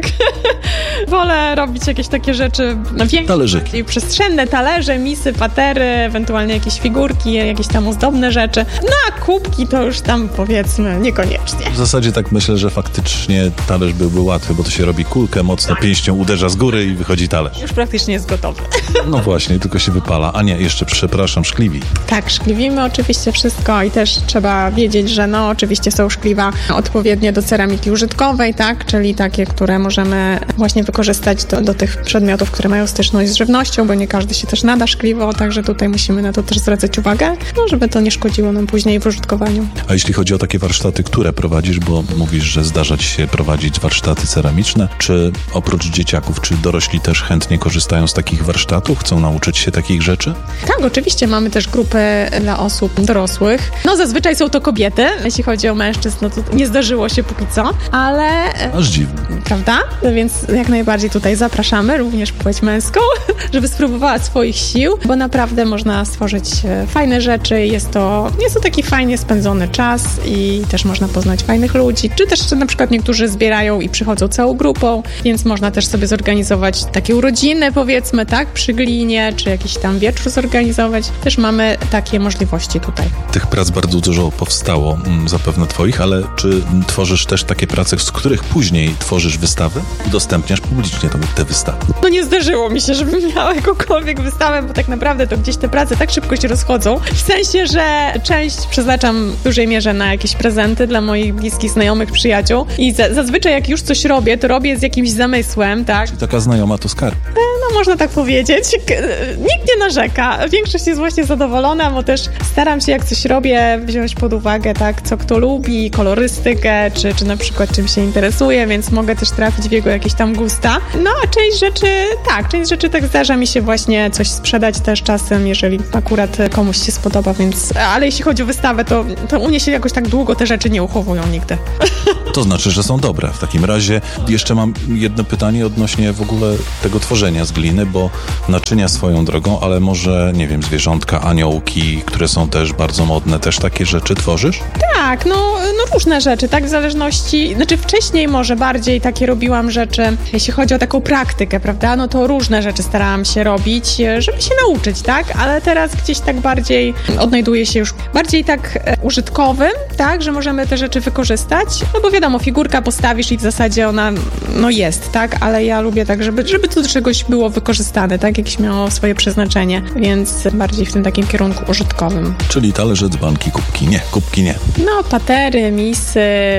wolę robić jakieś takie rzeczy talerzyki. Przestrzenne talerze, misy, patery, ewentualnie jakieś figurki, jakieś tam ozdobne rzeczy. No a kubki to już tam powiedzmy niekoniecznie. W zasadzie tak myślę, że faktycznie talerz byłby łatwy, bo to się robi kulkę, mocno pięścią uderza z góry i wychodzi talerz. Już praktycznie jest gotowy. No właśnie, tylko się wypala. A nie, jeszcze przepraszam, szkliwi. Tak, szkliwimy oczywiście wszystko i też trzeba wiedzieć, że no oczywiście są szkliwa odpowiednie do ceramiki użytkowej, tak, czyli takie, które możemy właśnie wykorzystać do tych przedmiotów, które mają styczność z żywnością, bo nie każdy się też nada szkliwo, także tutaj musimy na to też zwracać uwagę, żeby to nie szkodziło nam później w użytkowaniu. A jeśli chodzi o takie warsztaty, które prowadzisz, bo mówisz, że zdarza ci się prowadzić warsztaty ceramiczne, czy oprócz dzieciaków, czy dorośli też chętnie korzystają z takich warsztatów, chcą nauczyć się takich rzeczy? Tak, oczywiście mamy też grupy dla osób dorosłych. Zazwyczaj są to kobiety, jeśli chodzi o mężczyzn, to nie zdarzyło się póki co, ale... Aż dziwne. Prawda? Więc jak najbardziej tutaj zapraszamy również płeć męską, żeby spróbowała swoich sił, bo naprawdę można stworzyć fajne rzeczy. Jest to taki fajnie spędzony czas i też można poznać fajnych ludzi, czy też na przykład niektórzy zbierają i przychodzą całą grupą, więc można też sobie zorganizować takie urodziny, powiedzmy, tak, przy glinie, czy jakiś tam wieczór zorganizować. Też mamy takie możliwości tutaj. Tych prac bardzo dużo powstało, zapewne twoich, ale czy tworzysz też takie prace, z których później tworzysz wystawy? Udostępniasz publicznie te wystawy? Nie zdarzyło mi się, żebym miała jakąkolwiek wystawę, bo tak naprawdę to gdzieś te prace tak szybko się rozchodzą. W sensie, że część przeznaczam w dużej mierze na jakieś prezenty dla moich bliskich, znajomych, przyjaciół i zazwyczaj jak już coś robię, to robię z jakimś zamysłem, tak? Czyli taka znajoma to skarb. Można tak powiedzieć. Nikt nie narzeka. Większość jest właśnie zadowolona, bo też staram się, jak coś robię, wziąć pod uwagę, tak, co kto lubi, kolorystykę, czy na przykład czym się interesuje, więc mogę też trafić w jego jakieś tam gusta. A część rzeczy tak zdarza mi się właśnie coś sprzedać też czasem, jeżeli akurat komuś się spodoba, więc... Ale jeśli chodzi o wystawę, to u mnie się jakoś tak długo te rzeczy nie uchowują nigdy. To znaczy, że są dobre. W takim razie jeszcze mam jedno pytanie odnośnie w ogóle tego tworzenia z gliny, bo naczynia swoją drogą, ale może, nie wiem, zwierzątka, aniołki, które są też bardzo modne, też takie rzeczy tworzysz? Tak, różne rzeczy, tak, w zależności, wcześniej może bardziej takie robiłam rzeczy, jeśli chodzi o taką praktykę, prawda, to różne rzeczy starałam się robić, żeby się nauczyć, tak, ale teraz gdzieś tak bardziej odnajduję się już bardziej tak użytkowym, tak, że możemy te rzeczy wykorzystać, bo wiadomo, figurka postawisz i w zasadzie ona, jest, tak, ale ja lubię tak, żeby to do czegoś było wykorzystane, tak, jakieś miało swoje przeznaczenie, więc bardziej w tym takim kierunku użytkowym. Czyli talerze, dzbanki, kubki nie. Patery, misy,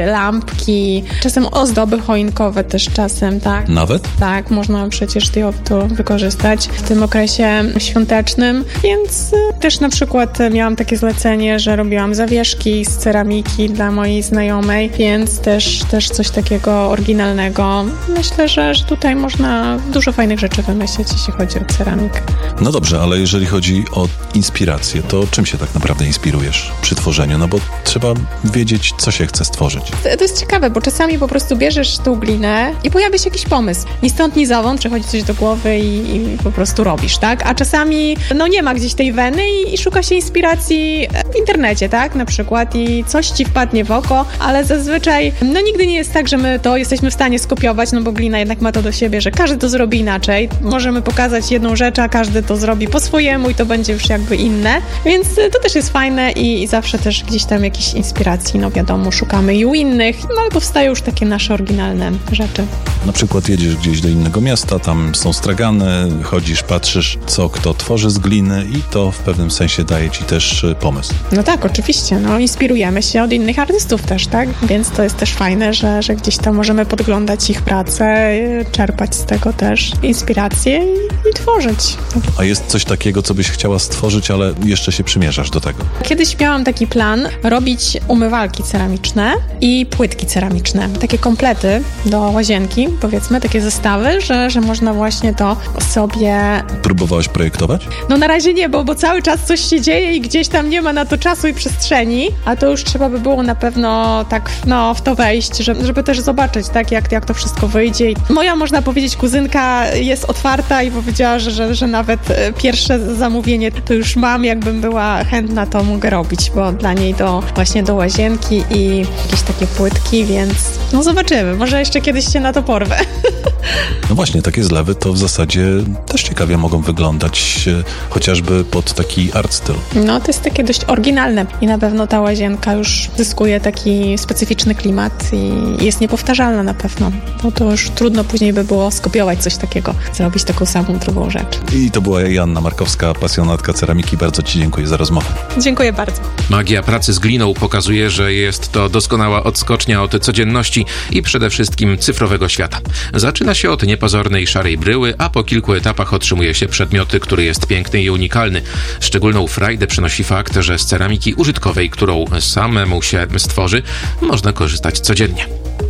lampki, czasem ozdoby choinkowe też czasem, tak. Nawet? Tak, można przecież to wykorzystać w tym okresie świątecznym, więc też na przykład miałam takie zlecenie, że robiłam zawieszki z ceramiki dla mojej znajomej, więc też coś takiego oryginalnego. Myślę, że tutaj można dużo fajnych rzeczy wymyślić, jeśli chodzi o ceramikę. No dobrze, ale jeżeli chodzi o inspirację, to czym się tak naprawdę inspirujesz przy tworzeniu? Bo trzeba wiedzieć, co się chce stworzyć. To jest ciekawe, bo czasami po prostu bierzesz tą glinę i pojawia się jakiś pomysł. Ni stąd, ni zowąd przychodzi coś do głowy i po prostu robisz, tak? A czasami, nie ma gdzieś tej weny i szuka się inspiracji w internecie, tak? Na przykład i coś ci wpadnie w oko, ale zazwyczaj, nigdy nie jest tak, że my to jesteśmy w stanie skopiować, bo glina jednak ma to do siebie, że każdy to zrobi inaczej. Możemy pokazać jedną rzecz, a każdy to zrobi po swojemu i to będzie już jakby inne, więc to też jest fajne i zawsze też gdzieś tam jakieś inspiracji, wiadomo, szukamy i u innych, ale powstają już takie nasze oryginalne rzeczy. Na przykład jedziesz gdzieś do innego miasta, tam są stragany, chodzisz, patrzysz, co kto tworzy z gliny i to w pewnym sensie daje ci też pomysł. Tak, oczywiście, inspirujemy się od innych artystów też, tak? Więc to jest też fajne, że gdzieś tam możemy podglądać ich pracę, czerpać z tego też inspiracje i tworzyć. A jest coś takiego, co byś chciała stworzyć, ale jeszcze się przymierzasz do tego? Kiedyś miałam taki plan robić umywalki ceramiczne i płytki ceramiczne. Takie komplety do łazienki, powiedzmy, takie zestawy, że można właśnie to sobie... Próbowałaś projektować? Na razie nie, bo cały czas coś się dzieje i gdzieś tam nie ma na to czasu i przestrzeni, a to już trzeba by było na pewno tak, w to wejść, żeby też zobaczyć, tak, jak to wszystko wyjdzie. I moja, można powiedzieć, kuzynka jest otwarta i powiedziała, że nawet pierwsze zamówienie to już mam, jakbym była chętna, to mogę robić, bo dla niej właśnie do łazienki i jakieś takie płytki, więc zobaczymy. Może jeszcze kiedyś się na to porwę. Właśnie, takie zlewy to w zasadzie też ciekawie mogą wyglądać, chociażby pod taki art styl. To jest takie dość oryginalne i na pewno ta łazienka już zyskuje taki specyficzny klimat i jest niepowtarzalna na pewno. To już trudno później by było skopiować coś takiego, zrobić taką samą drugą rzecz. I to była Joanna Markowska, pasjonatka ceramiki. Bardzo ci dziękuję za rozmowę. Dziękuję bardzo. Magia pracy z gliną pokazuje, że jest to doskonała odskocznia od codzienności i przede wszystkim cyfrowego świata. Zaczyna się od niepozornej szarej bryły, a po kilku etapach otrzymuje się przedmioty, który jest piękny i unikalny. Szczególną frajdę przynosi fakt, że z ceramiki użytkowej, którą samemu się stworzy, można korzystać codziennie.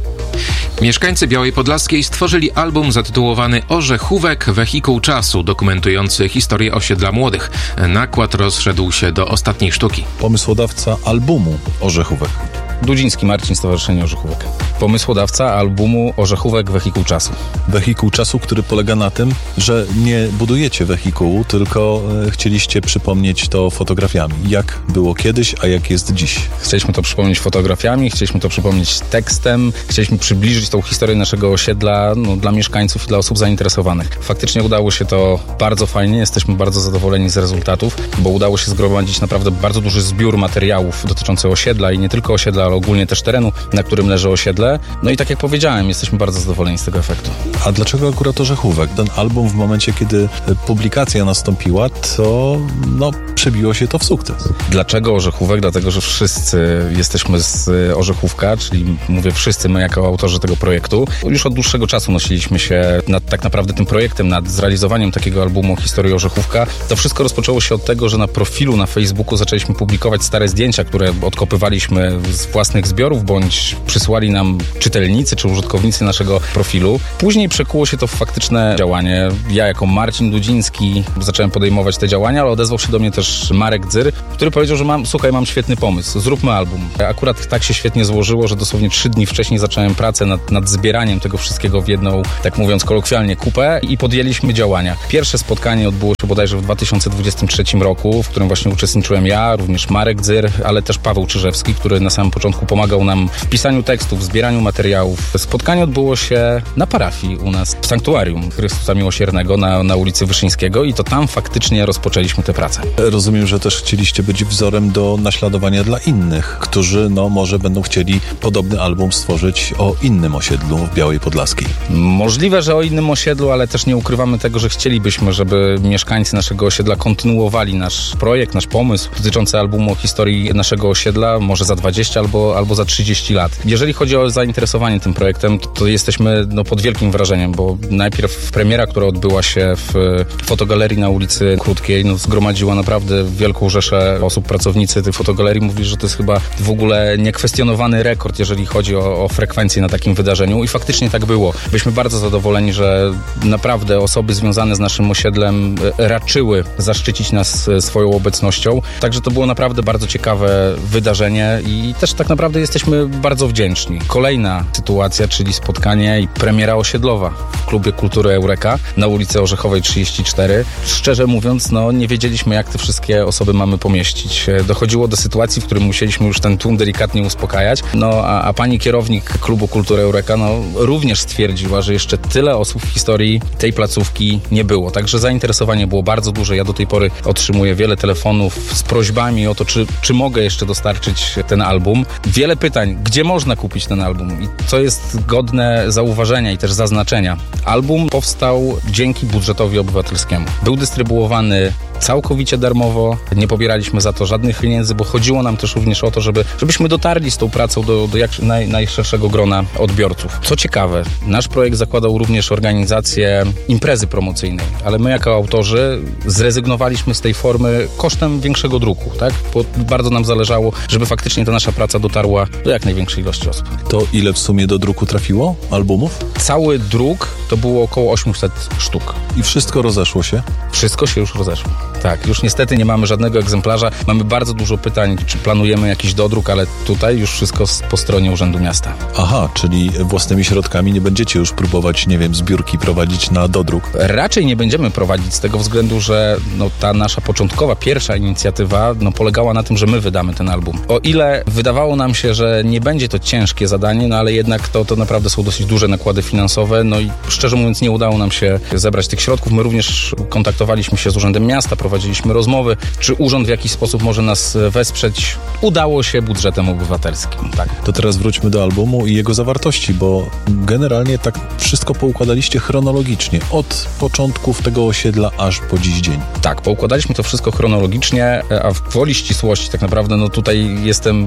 Mieszkańcy Białej Podlaskiej stworzyli album zatytułowany Orzechówek – Wehikuł czasu, dokumentujący historię osiedla młodych. Nakład rozszedł się do ostatniej sztuki. Pomysłodawca albumu Orzechówek. Dudziński Marcin, Stowarzyszenie Orzechówek. Pomysłodawca albumu Orzechówek – Wehikuł czasu. Wehikuł czasu, który polega na tym, że nie budujecie wehikułu, tylko chcieliście przypomnieć to fotografiami. Jak było kiedyś, a jak jest dziś. Chcieliśmy to przypomnieć fotografiami, chcieliśmy to przypomnieć tekstem, chcieliśmy przybliżyć tą historię naszego osiedla dla mieszkańców i dla osób zainteresowanych. Faktycznie udało się to bardzo fajnie, jesteśmy bardzo zadowoleni z rezultatów, bo udało się zgromadzić naprawdę bardzo duży zbiór materiałów dotyczących osiedla i nie tylko osiedla, ale ogólnie też terenu, na którym leży osiedle. No i tak jak powiedziałem, jesteśmy bardzo zadowoleni z tego efektu. A dlaczego akurat Orzechówek? Ten album w momencie, kiedy publikacja nastąpiła, to przebiło się to w sukces. Dlaczego Orzechówek? Dlatego, że wszyscy jesteśmy z Orzechówka, czyli mówię wszyscy, my jako autorzy tego projektu. Już od dłuższego czasu nosiliśmy się nad tak naprawdę tym projektem, nad zrealizowaniem takiego albumu Historii Orzechówka. To wszystko rozpoczęło się od tego, że na profilu na Facebooku zaczęliśmy publikować stare zdjęcia, które odkopywaliśmy z własnych zbiorów, bądź przysłali nam czytelnicy czy użytkownicy naszego profilu. Później przekuło się to w faktyczne działanie. Ja jako Marcin Dudziński zacząłem podejmować te działania, ale odezwał się do mnie też Marek Dzyr, który powiedział, że mam świetny pomysł, zróbmy album. Akurat tak się świetnie złożyło, że dosłownie 3 dni wcześniej zacząłem pracę nad zbieraniem tego wszystkiego w jedną, tak mówiąc kolokwialnie, kupę i podjęliśmy działania. Pierwsze spotkanie odbyło się bodajże w 2023 roku, w którym właśnie uczestniczyłem ja, również Marek Dzyr, ale też Paweł Czyżewski, który na samym początku pomagał nam w pisaniu tekstów, w zbieraniu materiałów. Spotkanie odbyło się na parafii u nas w Sanktuarium Chrystusa Miłosiernego na ulicy Wyszyńskiego i to tam faktycznie rozpoczęliśmy tę pracę. Rozumiem, że też chcieliście być wzorem do naśladowania dla innych, którzy może będą chcieli podobny album stworzyć o innym osiedlu w Białej Podlaskiej. Możliwe, że o innym osiedlu, ale też nie ukrywamy tego, że chcielibyśmy, żeby mieszkańcy naszego osiedla kontynuowali nasz projekt, nasz pomysł dotyczący albumu o historii naszego osiedla, może za 20 albo za 30 lat. Jeżeli chodzi o zainteresowanie tym projektem, to jesteśmy pod wielkim wrażeniem, bo najpierw premiera, która odbyła się w fotogalerii na ulicy Krótkiej, zgromadziła naprawdę wielką rzeszę osób. Pracownicy tej fotogalerii mówili, że to jest chyba w ogóle niekwestionowany rekord, jeżeli chodzi o frekwencję na takim wydarzeniu i faktycznie tak było. Byliśmy bardzo zadowoleni, że naprawdę osoby związane z naszym osiedlem raczyły zaszczycić nas swoją obecnością. Także to było naprawdę bardzo ciekawe wydarzenie i też tak naprawdę jesteśmy bardzo wdzięczni. Kolejna sytuacja, czyli spotkanie i premiera osiedlowa w Klubie Kultury Eureka na ulicy Orzechowej 34. Szczerze mówiąc, nie wiedzieliśmy, jak te wszystkie osoby mamy pomieścić. Dochodziło do sytuacji, w której musieliśmy już ten tłum delikatnie uspokajać. A pani kierownik Klubu Kultury Eureka również stwierdziła, że jeszcze tyle osób w historii tej placówki nie było. Także zainteresowanie było bardzo duże. Ja do tej pory otrzymuję wiele telefonów z prośbami o to, czy mogę jeszcze dostarczyć ten album. Wiele pytań, gdzie można kupić ten album i co jest godne zauważenia i też zaznaczenia. Album powstał dzięki budżetowi obywatelskiemu. Był dystrybuowany całkowicie darmowo, nie pobieraliśmy za to żadnych pieniędzy, bo chodziło nam też również o to, żebyśmy dotarli z tą pracą do jak najszerszego grona odbiorców. Co ciekawe, nasz projekt zakładał również organizację imprezy promocyjnej, ale my jako autorzy zrezygnowaliśmy z tej formy kosztem większego druku, tak? Bo bardzo nam zależało, żeby faktycznie ta nasza praca dotarła do jak największej ilości osób. To ile w sumie do druku trafiło albumów? Cały druk to było około 800 sztuk. I wszystko rozeszło się? Wszystko się już rozeszło. Tak, już niestety nie mamy żadnego egzemplarza. Mamy bardzo dużo pytań, czy planujemy jakiś dodruk, ale tutaj już wszystko po stronie Urzędu Miasta. Aha, czyli własnymi środkami nie będziecie już próbować, zbiórki prowadzić na dodruk? Raczej nie będziemy prowadzić z tego względu, że ta nasza początkowa, pierwsza inicjatywa polegała na tym, że my wydamy ten album. O ile wydawało nam się, że nie będzie to ciężkie zadanie, ale jednak to naprawdę są dosyć duże nakłady finansowe, i szczerze mówiąc nie udało nam się zebrać tych środków. My również kontaktowaliśmy się z Urzędem Miasta, prowadziliśmy rozmowy, czy urząd w jakiś sposób może nas wesprzeć. Udało się budżetem obywatelskim. Tak. To teraz wróćmy do albumu i jego zawartości, bo generalnie tak wszystko poukładaliście chronologicznie, od początków tego osiedla aż po dziś dzień. Tak, poukładaliśmy to wszystko chronologicznie, a w woli ścisłości tak naprawdę tutaj jestem zobligowany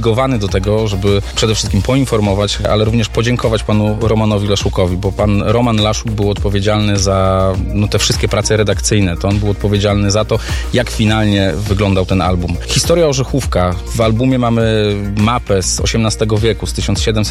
zobligowany do tego, żeby przede wszystkim poinformować, ale również podziękować panu Romanowi Laszukowi, bo pan Roman Laszuk był odpowiedzialny za te wszystkie prace redakcyjne. To on był odpowiedzialny za to, jak finalnie wyglądał ten album. Historia Orzechówka. W albumie mamy mapę z XVIII wieku, z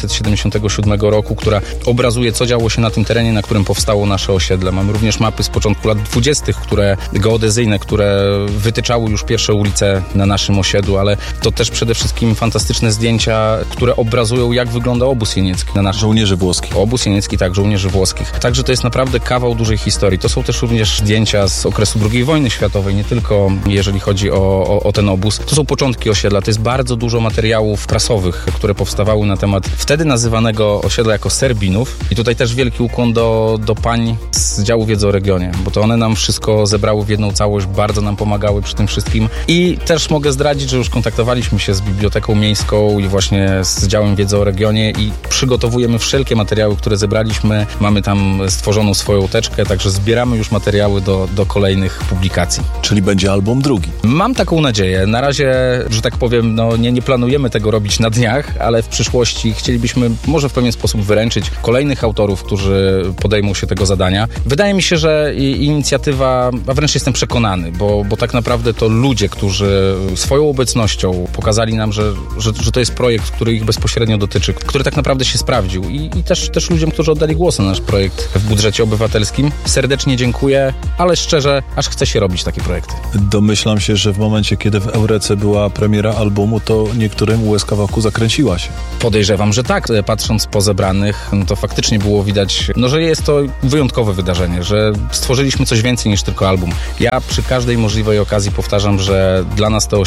1777 roku, która obrazuje, co działo się na tym terenie, na którym powstało nasze osiedle. Mamy również mapy z początku lat 20., geodezyjne, które wytyczały już pierwsze ulice na naszym osiedlu, ale to też przede wszystkim fantastyczne zdjęcia, które obrazują, jak wygląda obóz jeniecki na naszym... Żołnierzy włoskich. Obóz jeniecki, tak, żołnierzy włoskich. Także to jest naprawdę kawał dużej historii. To są też również zdjęcia z okresu II wojny światowej, nie tylko jeżeli chodzi o ten obóz. To są początki osiedla. To jest bardzo dużo materiałów prasowych, które powstawały na temat wtedy nazywanego osiedla jako Serbinów. I tutaj też wielki ukłon do pań z działu wiedzy o regionie, bo to one nam wszystko zebrały w jedną całość, bardzo nam pomagały przy tym wszystkim. I też mogę zdradzić, że już kontaktowaliśmy się z Biblioteką Miejską i właśnie z działem wiedzy o regionie i przygotowujemy wszelkie materiały, które zebraliśmy. Mamy tam stworzoną swoją teczkę, także zbieramy już materiały do kolejnych publikacji. Czyli będzie album drugi. Mam taką nadzieję. Na razie, że tak powiem, nie planujemy tego robić na dniach, ale w przyszłości chcielibyśmy może w pewien sposób wyręczyć kolejnych autorów, którzy podejmą się tego zadania. Wydaje mi się, że inicjatywa, a wręcz jestem przekonany, bo tak naprawdę to ludzie, którzy swoją obecnością pokazali nam, że to jest projekt, który ich bezpośrednio dotyczy, który tak naprawdę się sprawdził i też ludziom, którzy oddali głos na nasz projekt w budżecie obywatelskim. Serdecznie dziękuję, ale szczerze, aż chce się robić takie projekty. Domyślam się, że w momencie, kiedy w Eurece była premiera albumu, to niektórym łez kawałku zakręciła się. Podejrzewam, że tak. Patrząc po zebranych, to faktycznie było widać, że jest to wyjątkowe wydarzenie, że stworzyliśmy coś więcej niż tylko album. Ja przy każdej możliwej okazji powtarzam, że dla nas to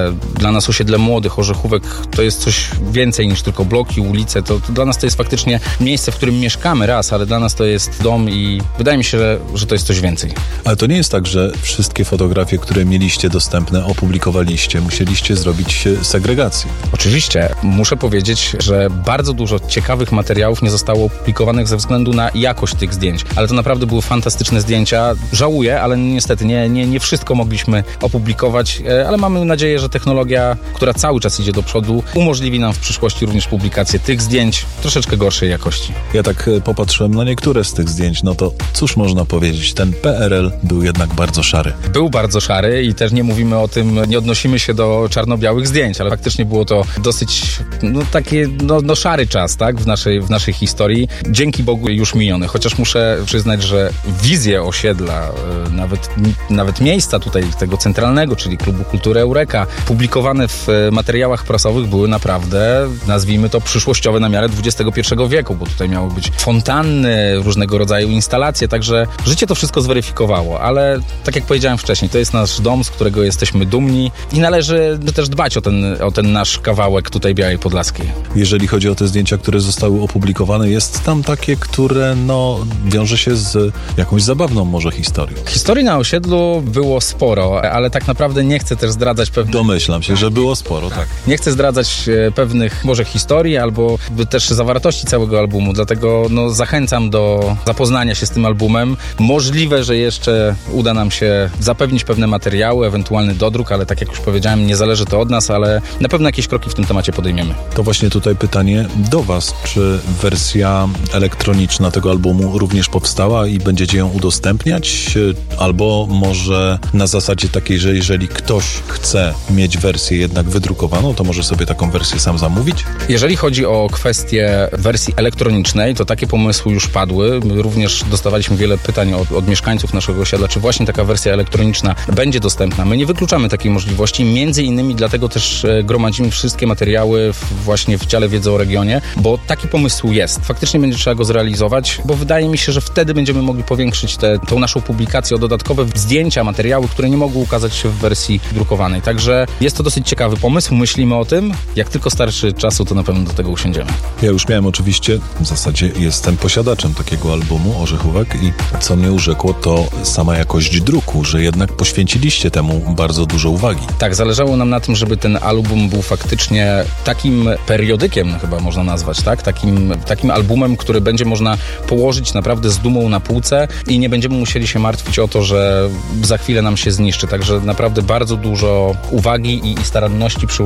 osiedle młodych Orzechówek to jest coś więcej niż tylko bloki, ulice. To dla nas to jest faktycznie miejsce, w którym mieszkamy ale dla nas to jest dom i wydaje mi się, że to jest coś więcej. Ale to nie jest tak, że wszystkie fotografie, które mieliście dostępne, opublikowaliście. Musieliście zrobić segregację. Oczywiście. Muszę powiedzieć, że bardzo dużo ciekawych materiałów nie zostało opublikowanych ze względu na jakość tych zdjęć. Ale to naprawdę były fantastyczne zdjęcia. Żałuję, ale niestety nie wszystko mogliśmy opublikować, ale mamy nadzieję, że technologia, która cały czas idzie do przodu, umożliwi nam w przyszłości również publikację tych zdjęć troszeczkę gorszej jakości. Ja tak popatrzyłem na niektóre z tych zdjęć, to cóż można powiedzieć, ten PRL był jednak bardzo szary. Był bardzo szary i też nie mówimy o tym, nie odnosimy się do czarno-białych zdjęć, ale faktycznie było to dosyć taki szary czas, tak, w naszej historii. Dzięki Bogu już miniony, chociaż muszę przyznać, że wizje osiedla, nawet miejsca tutaj tego centralnego, czyli Klubu Kultury Eureka, publikowane w materiałach prasowych były naprawdę, nazwijmy to, przyszłościowe na miarę XXI wieku, bo tutaj miały być fontanny, różnego rodzaju instalacje, także życie to wszystko zweryfikowało, ale tak jak powiedziałem wcześniej, to jest nasz dom, z którego jesteśmy dumni i należy też dbać o ten nasz kawałek tutaj Białej Podlaskiej. Jeżeli chodzi o te zdjęcia, które zostały opublikowane, jest tam takie, które wiąże się z jakąś zabawną może historią. Historii na osiedlu było sporo, ale tak naprawdę nie chcę też zdradzać pewnych... Domyślam się, że było sporo, tak. Nie chcę zdradzać pewnych może historii albo też zawartości całego albumu, dlatego zachęcam do zapoznania się z tym albumem. Możliwe, że jeszcze uda nam się zapewnić pewne materiały, ewentualny dodruk, ale tak jak już powiedziałem, nie zależy to od nas, ale na pewno jakieś kroki w tym temacie podejmiemy. To właśnie tutaj pytanie do Was. Czy wersja elektroniczna tego albumu również powstała i będziecie ją udostępniać? Albo może na zasadzie takiej, że jeżeli ktoś chce mieć wersję jednak wydrukowaną, to może sobie taką wersję sam zamówić? Jeżeli chodzi o kwestię wersji elektronicznej, to takie pomysły już padły. My również dostawaliśmy wiele pytań od mieszkańców naszego osiedla, czy właśnie taka wersja elektroniczna będzie dostępna. My nie wykluczamy takiej możliwości, między innymi dlatego też gromadzimy wszystkie materiały właśnie w dziale wiedzy o regionie, bo taki pomysł jest. Faktycznie będzie trzeba go zrealizować, bo wydaje mi się, że wtedy będziemy mogli powiększyć tą naszą publikację o dodatkowe zdjęcia, materiały, które nie mogły ukazać się w wersji drukowanej. Także jest to dosyć ciekawy pomysł, myślimy o tym. Jak tylko starszy czasu, to na pewno do tego usiądziemy. Ja już miałem oczywiście, w zasadzie jestem posiadaczem takiego albumu Orzechówek i co mnie urzekło, to sama jakość druku, że jednak poświęciliście temu bardzo dużo uwagi. Tak, zależało nam na tym, żeby ten album był faktycznie takim periodykiem, chyba można nazwać, tak? Takim albumem, który będzie można położyć naprawdę z dumą na półce i nie będziemy musieli się martwić o to, że za chwilę nam się zniszczy. Także naprawdę bardzo dużo uwagi i staranności przyłożyliśmy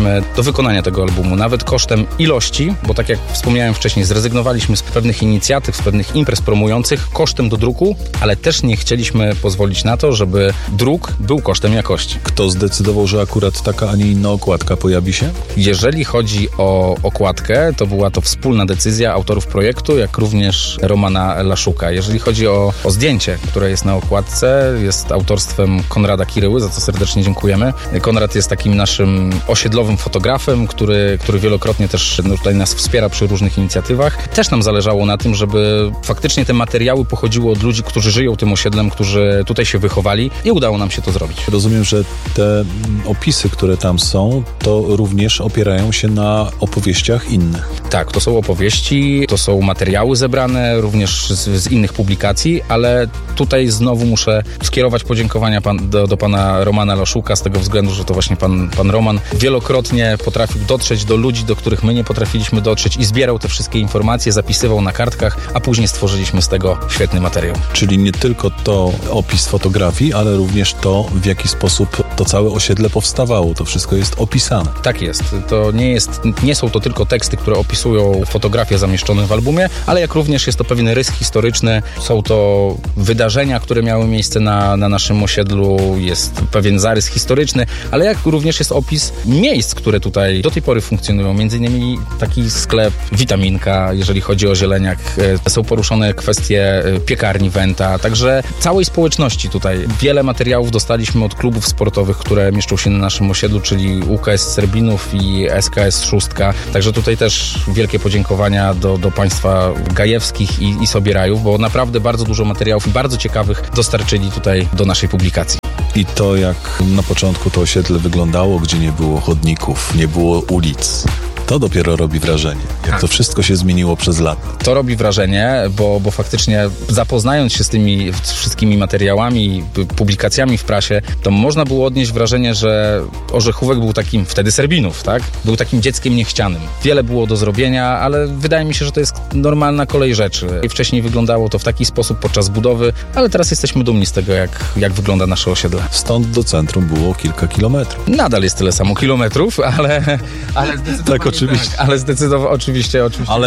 podeszliśmy do wykonania tego albumu, nawet kosztem ilości, bo tak jak wspomniałem wcześniej, zrezygnowaliśmy z pewnych inicjatyw, z pewnych imprez promujących kosztem do druku, ale też nie chcieliśmy pozwolić na to, żeby druk był kosztem jakości. Kto zdecydował, że akurat taka, a nie inna okładka pojawi się? Jeżeli chodzi o okładkę, to była to wspólna decyzja autorów projektu, jak również Romana Laszuka. Jeżeli chodzi o zdjęcie, które jest na okładce, jest autorstwem Konrada Kiryły, za co serdecznie dziękujemy. Konrad jest takim naszym osiedlowym fotografem, który wielokrotnie też tutaj nas wspiera przy różnych inicjatywach. Też nam zależało na tym, żeby faktycznie te materiały pochodziły od ludzi, którzy żyją tym osiedlem, którzy tutaj się wychowali i udało nam się to zrobić. Rozumiem, że te opisy, które tam są, to również opierają się na opowieściach innych. Tak, to są opowieści, to są materiały zebrane również z innych publikacji, ale tutaj znowu muszę skierować podziękowania do pana Romana Laszuka z tego względu, że to właśnie pan Roman wielokrotnie potrafił dotrzeć do ludzi, do których my nie potrafiliśmy dotrzeć i zbierał te wszystkie informacje, zapisywał na kartkach, a później stworzyliśmy z tego świetny materiał. Czyli nie tylko to opis fotografii, ale również to, w jaki sposób to całe osiedle powstawało. To wszystko jest opisane. Tak jest. To nie są to tylko teksty, które opisują fotografie zamieszczone w albumie, ale jak również jest to pewien rys historyczny. Są to wydarzenia, które miały miejsce na naszym osiedlu. Jest pewien zarys historyczny, ale jak również jest opis miejsc, które tutaj do tej pory funkcjonują. Między innymi taki sklep Witaminka, jeżeli chodzi o zieleniak. Są poruszone kwestie piekarni Wenta, także całej społeczności tutaj. Wiele materiałów dostaliśmy od klubów sportowych, które mieszczą się na naszym osiedlu, czyli UKS Serbinów i SKS Szóstka. Także tutaj też wielkie podziękowania do państwa gajewskich i Sobierajów, bo naprawdę bardzo dużo materiałów i bardzo ciekawych dostarczyli tutaj do naszej publikacji. I to, jak na początku to osiedle wyglądało, gdzie nie było chodników, nie było ulic, to dopiero robi wrażenie, jak to wszystko się zmieniło przez lata. To robi wrażenie, bo faktycznie zapoznając się z tymi wszystkimi materiałami, publikacjami w prasie, to można było odnieść wrażenie, że Orzechówek był takim, wtedy Serbinów, tak? Był takim dzieckiem niechcianym. Wiele było do zrobienia, ale wydaje mi się, że to jest normalna kolej rzeczy. I wcześniej wyglądało to w taki sposób podczas budowy, ale teraz jesteśmy dumni z tego, jak wygląda nasze osiedle. Stąd do centrum było kilka kilometrów. Nadal jest tyle samo kilometrów, ale tak, oczywiście. Ale zdecydowanie, oczywiście.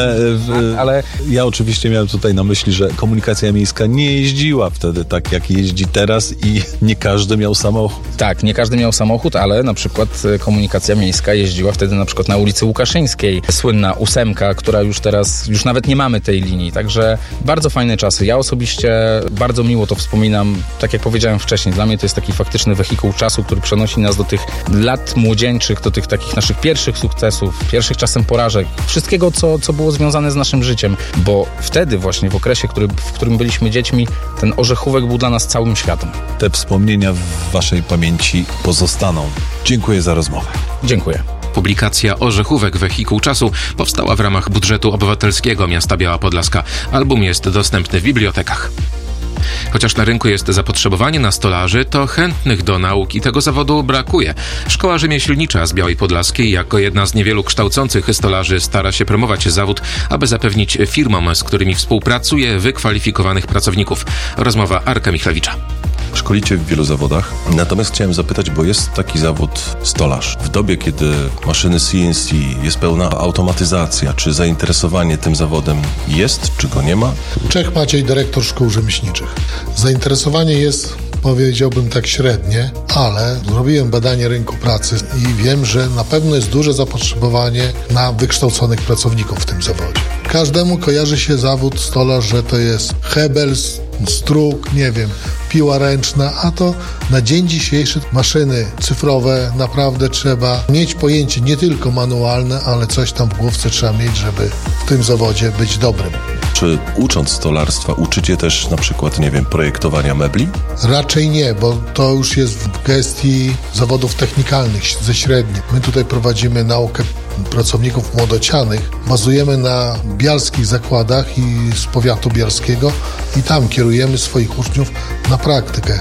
Ale ja oczywiście miałem tutaj na myśli, że komunikacja miejska nie jeździła wtedy tak, jak jeździ teraz i nie każdy miał samochód. Tak, nie każdy miał samochód, ale na przykład komunikacja miejska jeździła wtedy na przykład na ulicy Łukaszyńskiej. Słynna 8, która już nawet nie mamy tej linii, także bardzo fajne czasy. Ja osobiście bardzo miło to wspominam. Tak jak powiedziałem wcześniej, dla mnie to jest taki faktyczny wehikuł czasu, który przenosi nas do tych lat młodzieńczych, do tych takich naszych pierwszych sukcesów, pierwszych czasem porażek, wszystkiego, co było związane z naszym życiem, bo wtedy właśnie w okresie, w którym byliśmy dziećmi, ten Orzechówek był dla nas całym światem. Te wspomnienia w waszej pamięci pozostaną. Dziękuję za rozmowę. Dziękuję. Publikacja Orzechówek Wehikuł Czasu powstała w ramach budżetu obywatelskiego miasta Biała Podlaska. Album jest dostępny w bibliotekach. Chociaż na rynku jest zapotrzebowanie na stolarzy, to chętnych do nauki tego zawodu brakuje. Szkoła Rzemieślnicza z Białej Podlaskiej jako jedna z niewielu kształcących stolarzy stara się promować zawód, aby zapewnić firmom, z którymi współpracuje, wykwalifikowanych pracowników. Rozmowa Arka Michlewicza. Szkolicie w wielu zawodach, natomiast chciałem zapytać, bo jest taki zawód stolarz. W dobie, kiedy maszyny CNC, jest pełna automatyzacja, czy zainteresowanie tym zawodem jest, czy go nie ma? Czech Maciej, dyrektor szkół rzemieślniczych. Zainteresowanie jest, powiedziałbym tak średnie, ale zrobiłem badanie rynku pracy i wiem, że na pewno jest duże zapotrzebowanie na wykształconych pracowników w tym zawodzie. Każdemu kojarzy się zawód stolarz, że to jest hebel, struk, nie wiem, piła ręczna, a to na dzień dzisiejszy maszyny cyfrowe naprawdę trzeba mieć pojęcie nie tylko manualne, ale coś tam w główce trzeba mieć, żeby w tym zawodzie być dobrym. Czy ucząc stolarstwa uczycie też na przykład, nie wiem, projektowania mebli? Raczej nie, bo to już jest w gestii zawodów technikalnych ze średnich. My tutaj prowadzimy naukę pracowników młodocianych. Bazujemy na bialskich zakładach i z powiatu bialskiego i tam kierujemy swoich uczniów na praktykę.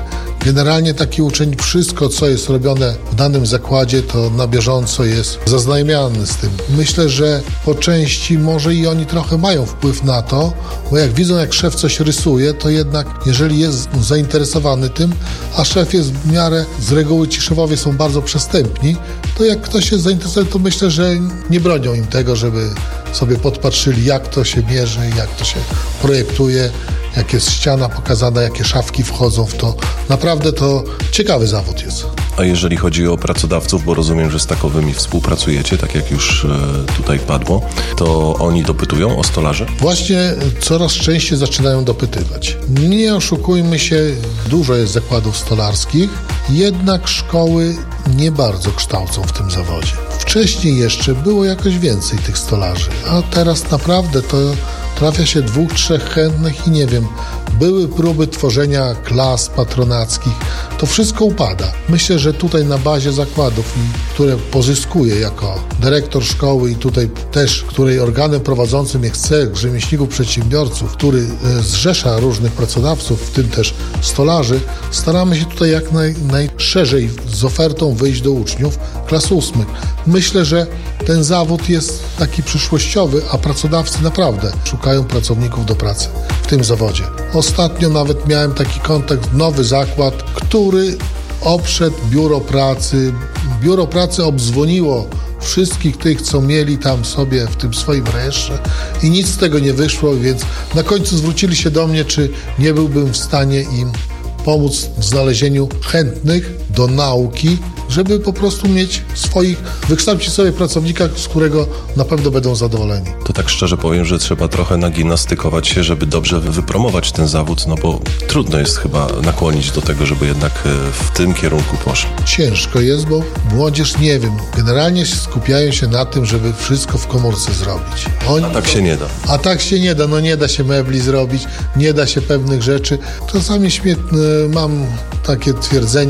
Generalnie taki uczeń, wszystko co jest robione w danym zakładzie, to na bieżąco jest zaznajamiany z tym. Myślę, że po części może i oni trochę mają wpływ na to, bo jak widzą, jak szef coś rysuje, to jednak jeżeli jest zainteresowany tym, a szef jest w miarę, z reguły ci szefowie są bardzo przystępni, to jak ktoś jest zainteresowany, to myślę, że nie bronią im tego, żeby sobie podpatrzyli, jak to się mierzy, jak to się projektuje, jak jest ściana pokazana, jakie szafki wchodzą w to. Naprawdę to ciekawy zawód jest. A jeżeli chodzi o pracodawców, bo rozumiem, że z takowymi współpracujecie, tak jak już tutaj padło, to oni dopytują o stolarzy? Właśnie coraz częściej zaczynają dopytywać. Nie oszukujmy się, dużo jest zakładów stolarskich, jednak szkoły nie bardzo kształcą w tym zawodzie. Wcześniej jeszcze było jakoś więcej tych stolarzy, a teraz naprawdę to trafia się 2-3 chętnych i nie wiem, były próby tworzenia klas patronackich, to wszystko upada. Myślę, że tutaj na bazie zakładów, które pozyskuję jako dyrektor szkoły i tutaj też, której organem prowadzącym jest cech rzemieślników przedsiębiorców, który zrzesza różnych pracodawców, w tym też stolarzy, staramy się tutaj jak najszerzej z ofertą wyjść do uczniów klas 8. Myślę, że ten zawód jest taki przyszłościowy, a pracodawcy naprawdę szukają pracowników do pracy w tym zawodzie. Ostatnio nawet miałem taki kontakt, nowy zakład, który obszedł biuro pracy. Biuro pracy obdzwoniło wszystkich tych, co mieli tam sobie w tym swoim rejestrze i nic z tego nie wyszło, więc na końcu zwrócili się do mnie, czy nie byłbym w stanie im pomóc w znalezieniu chętnych do nauki, żeby po prostu mieć wykształcić sobie pracownika, z którego na pewno będą zadowoleni. To tak szczerze powiem, że trzeba trochę nagimnastykować się, żeby dobrze wypromować ten zawód, no bo trudno jest chyba nakłonić do tego, żeby jednak w tym kierunku poszli. Ciężko jest, bo młodzież, nie wiem, generalnie skupiają się na tym, żeby wszystko w komórce zrobić. A tak się nie da. A tak się nie da, nie da się mebli zrobić, nie da się pewnych rzeczy. Czasami mam takie twierdzenie,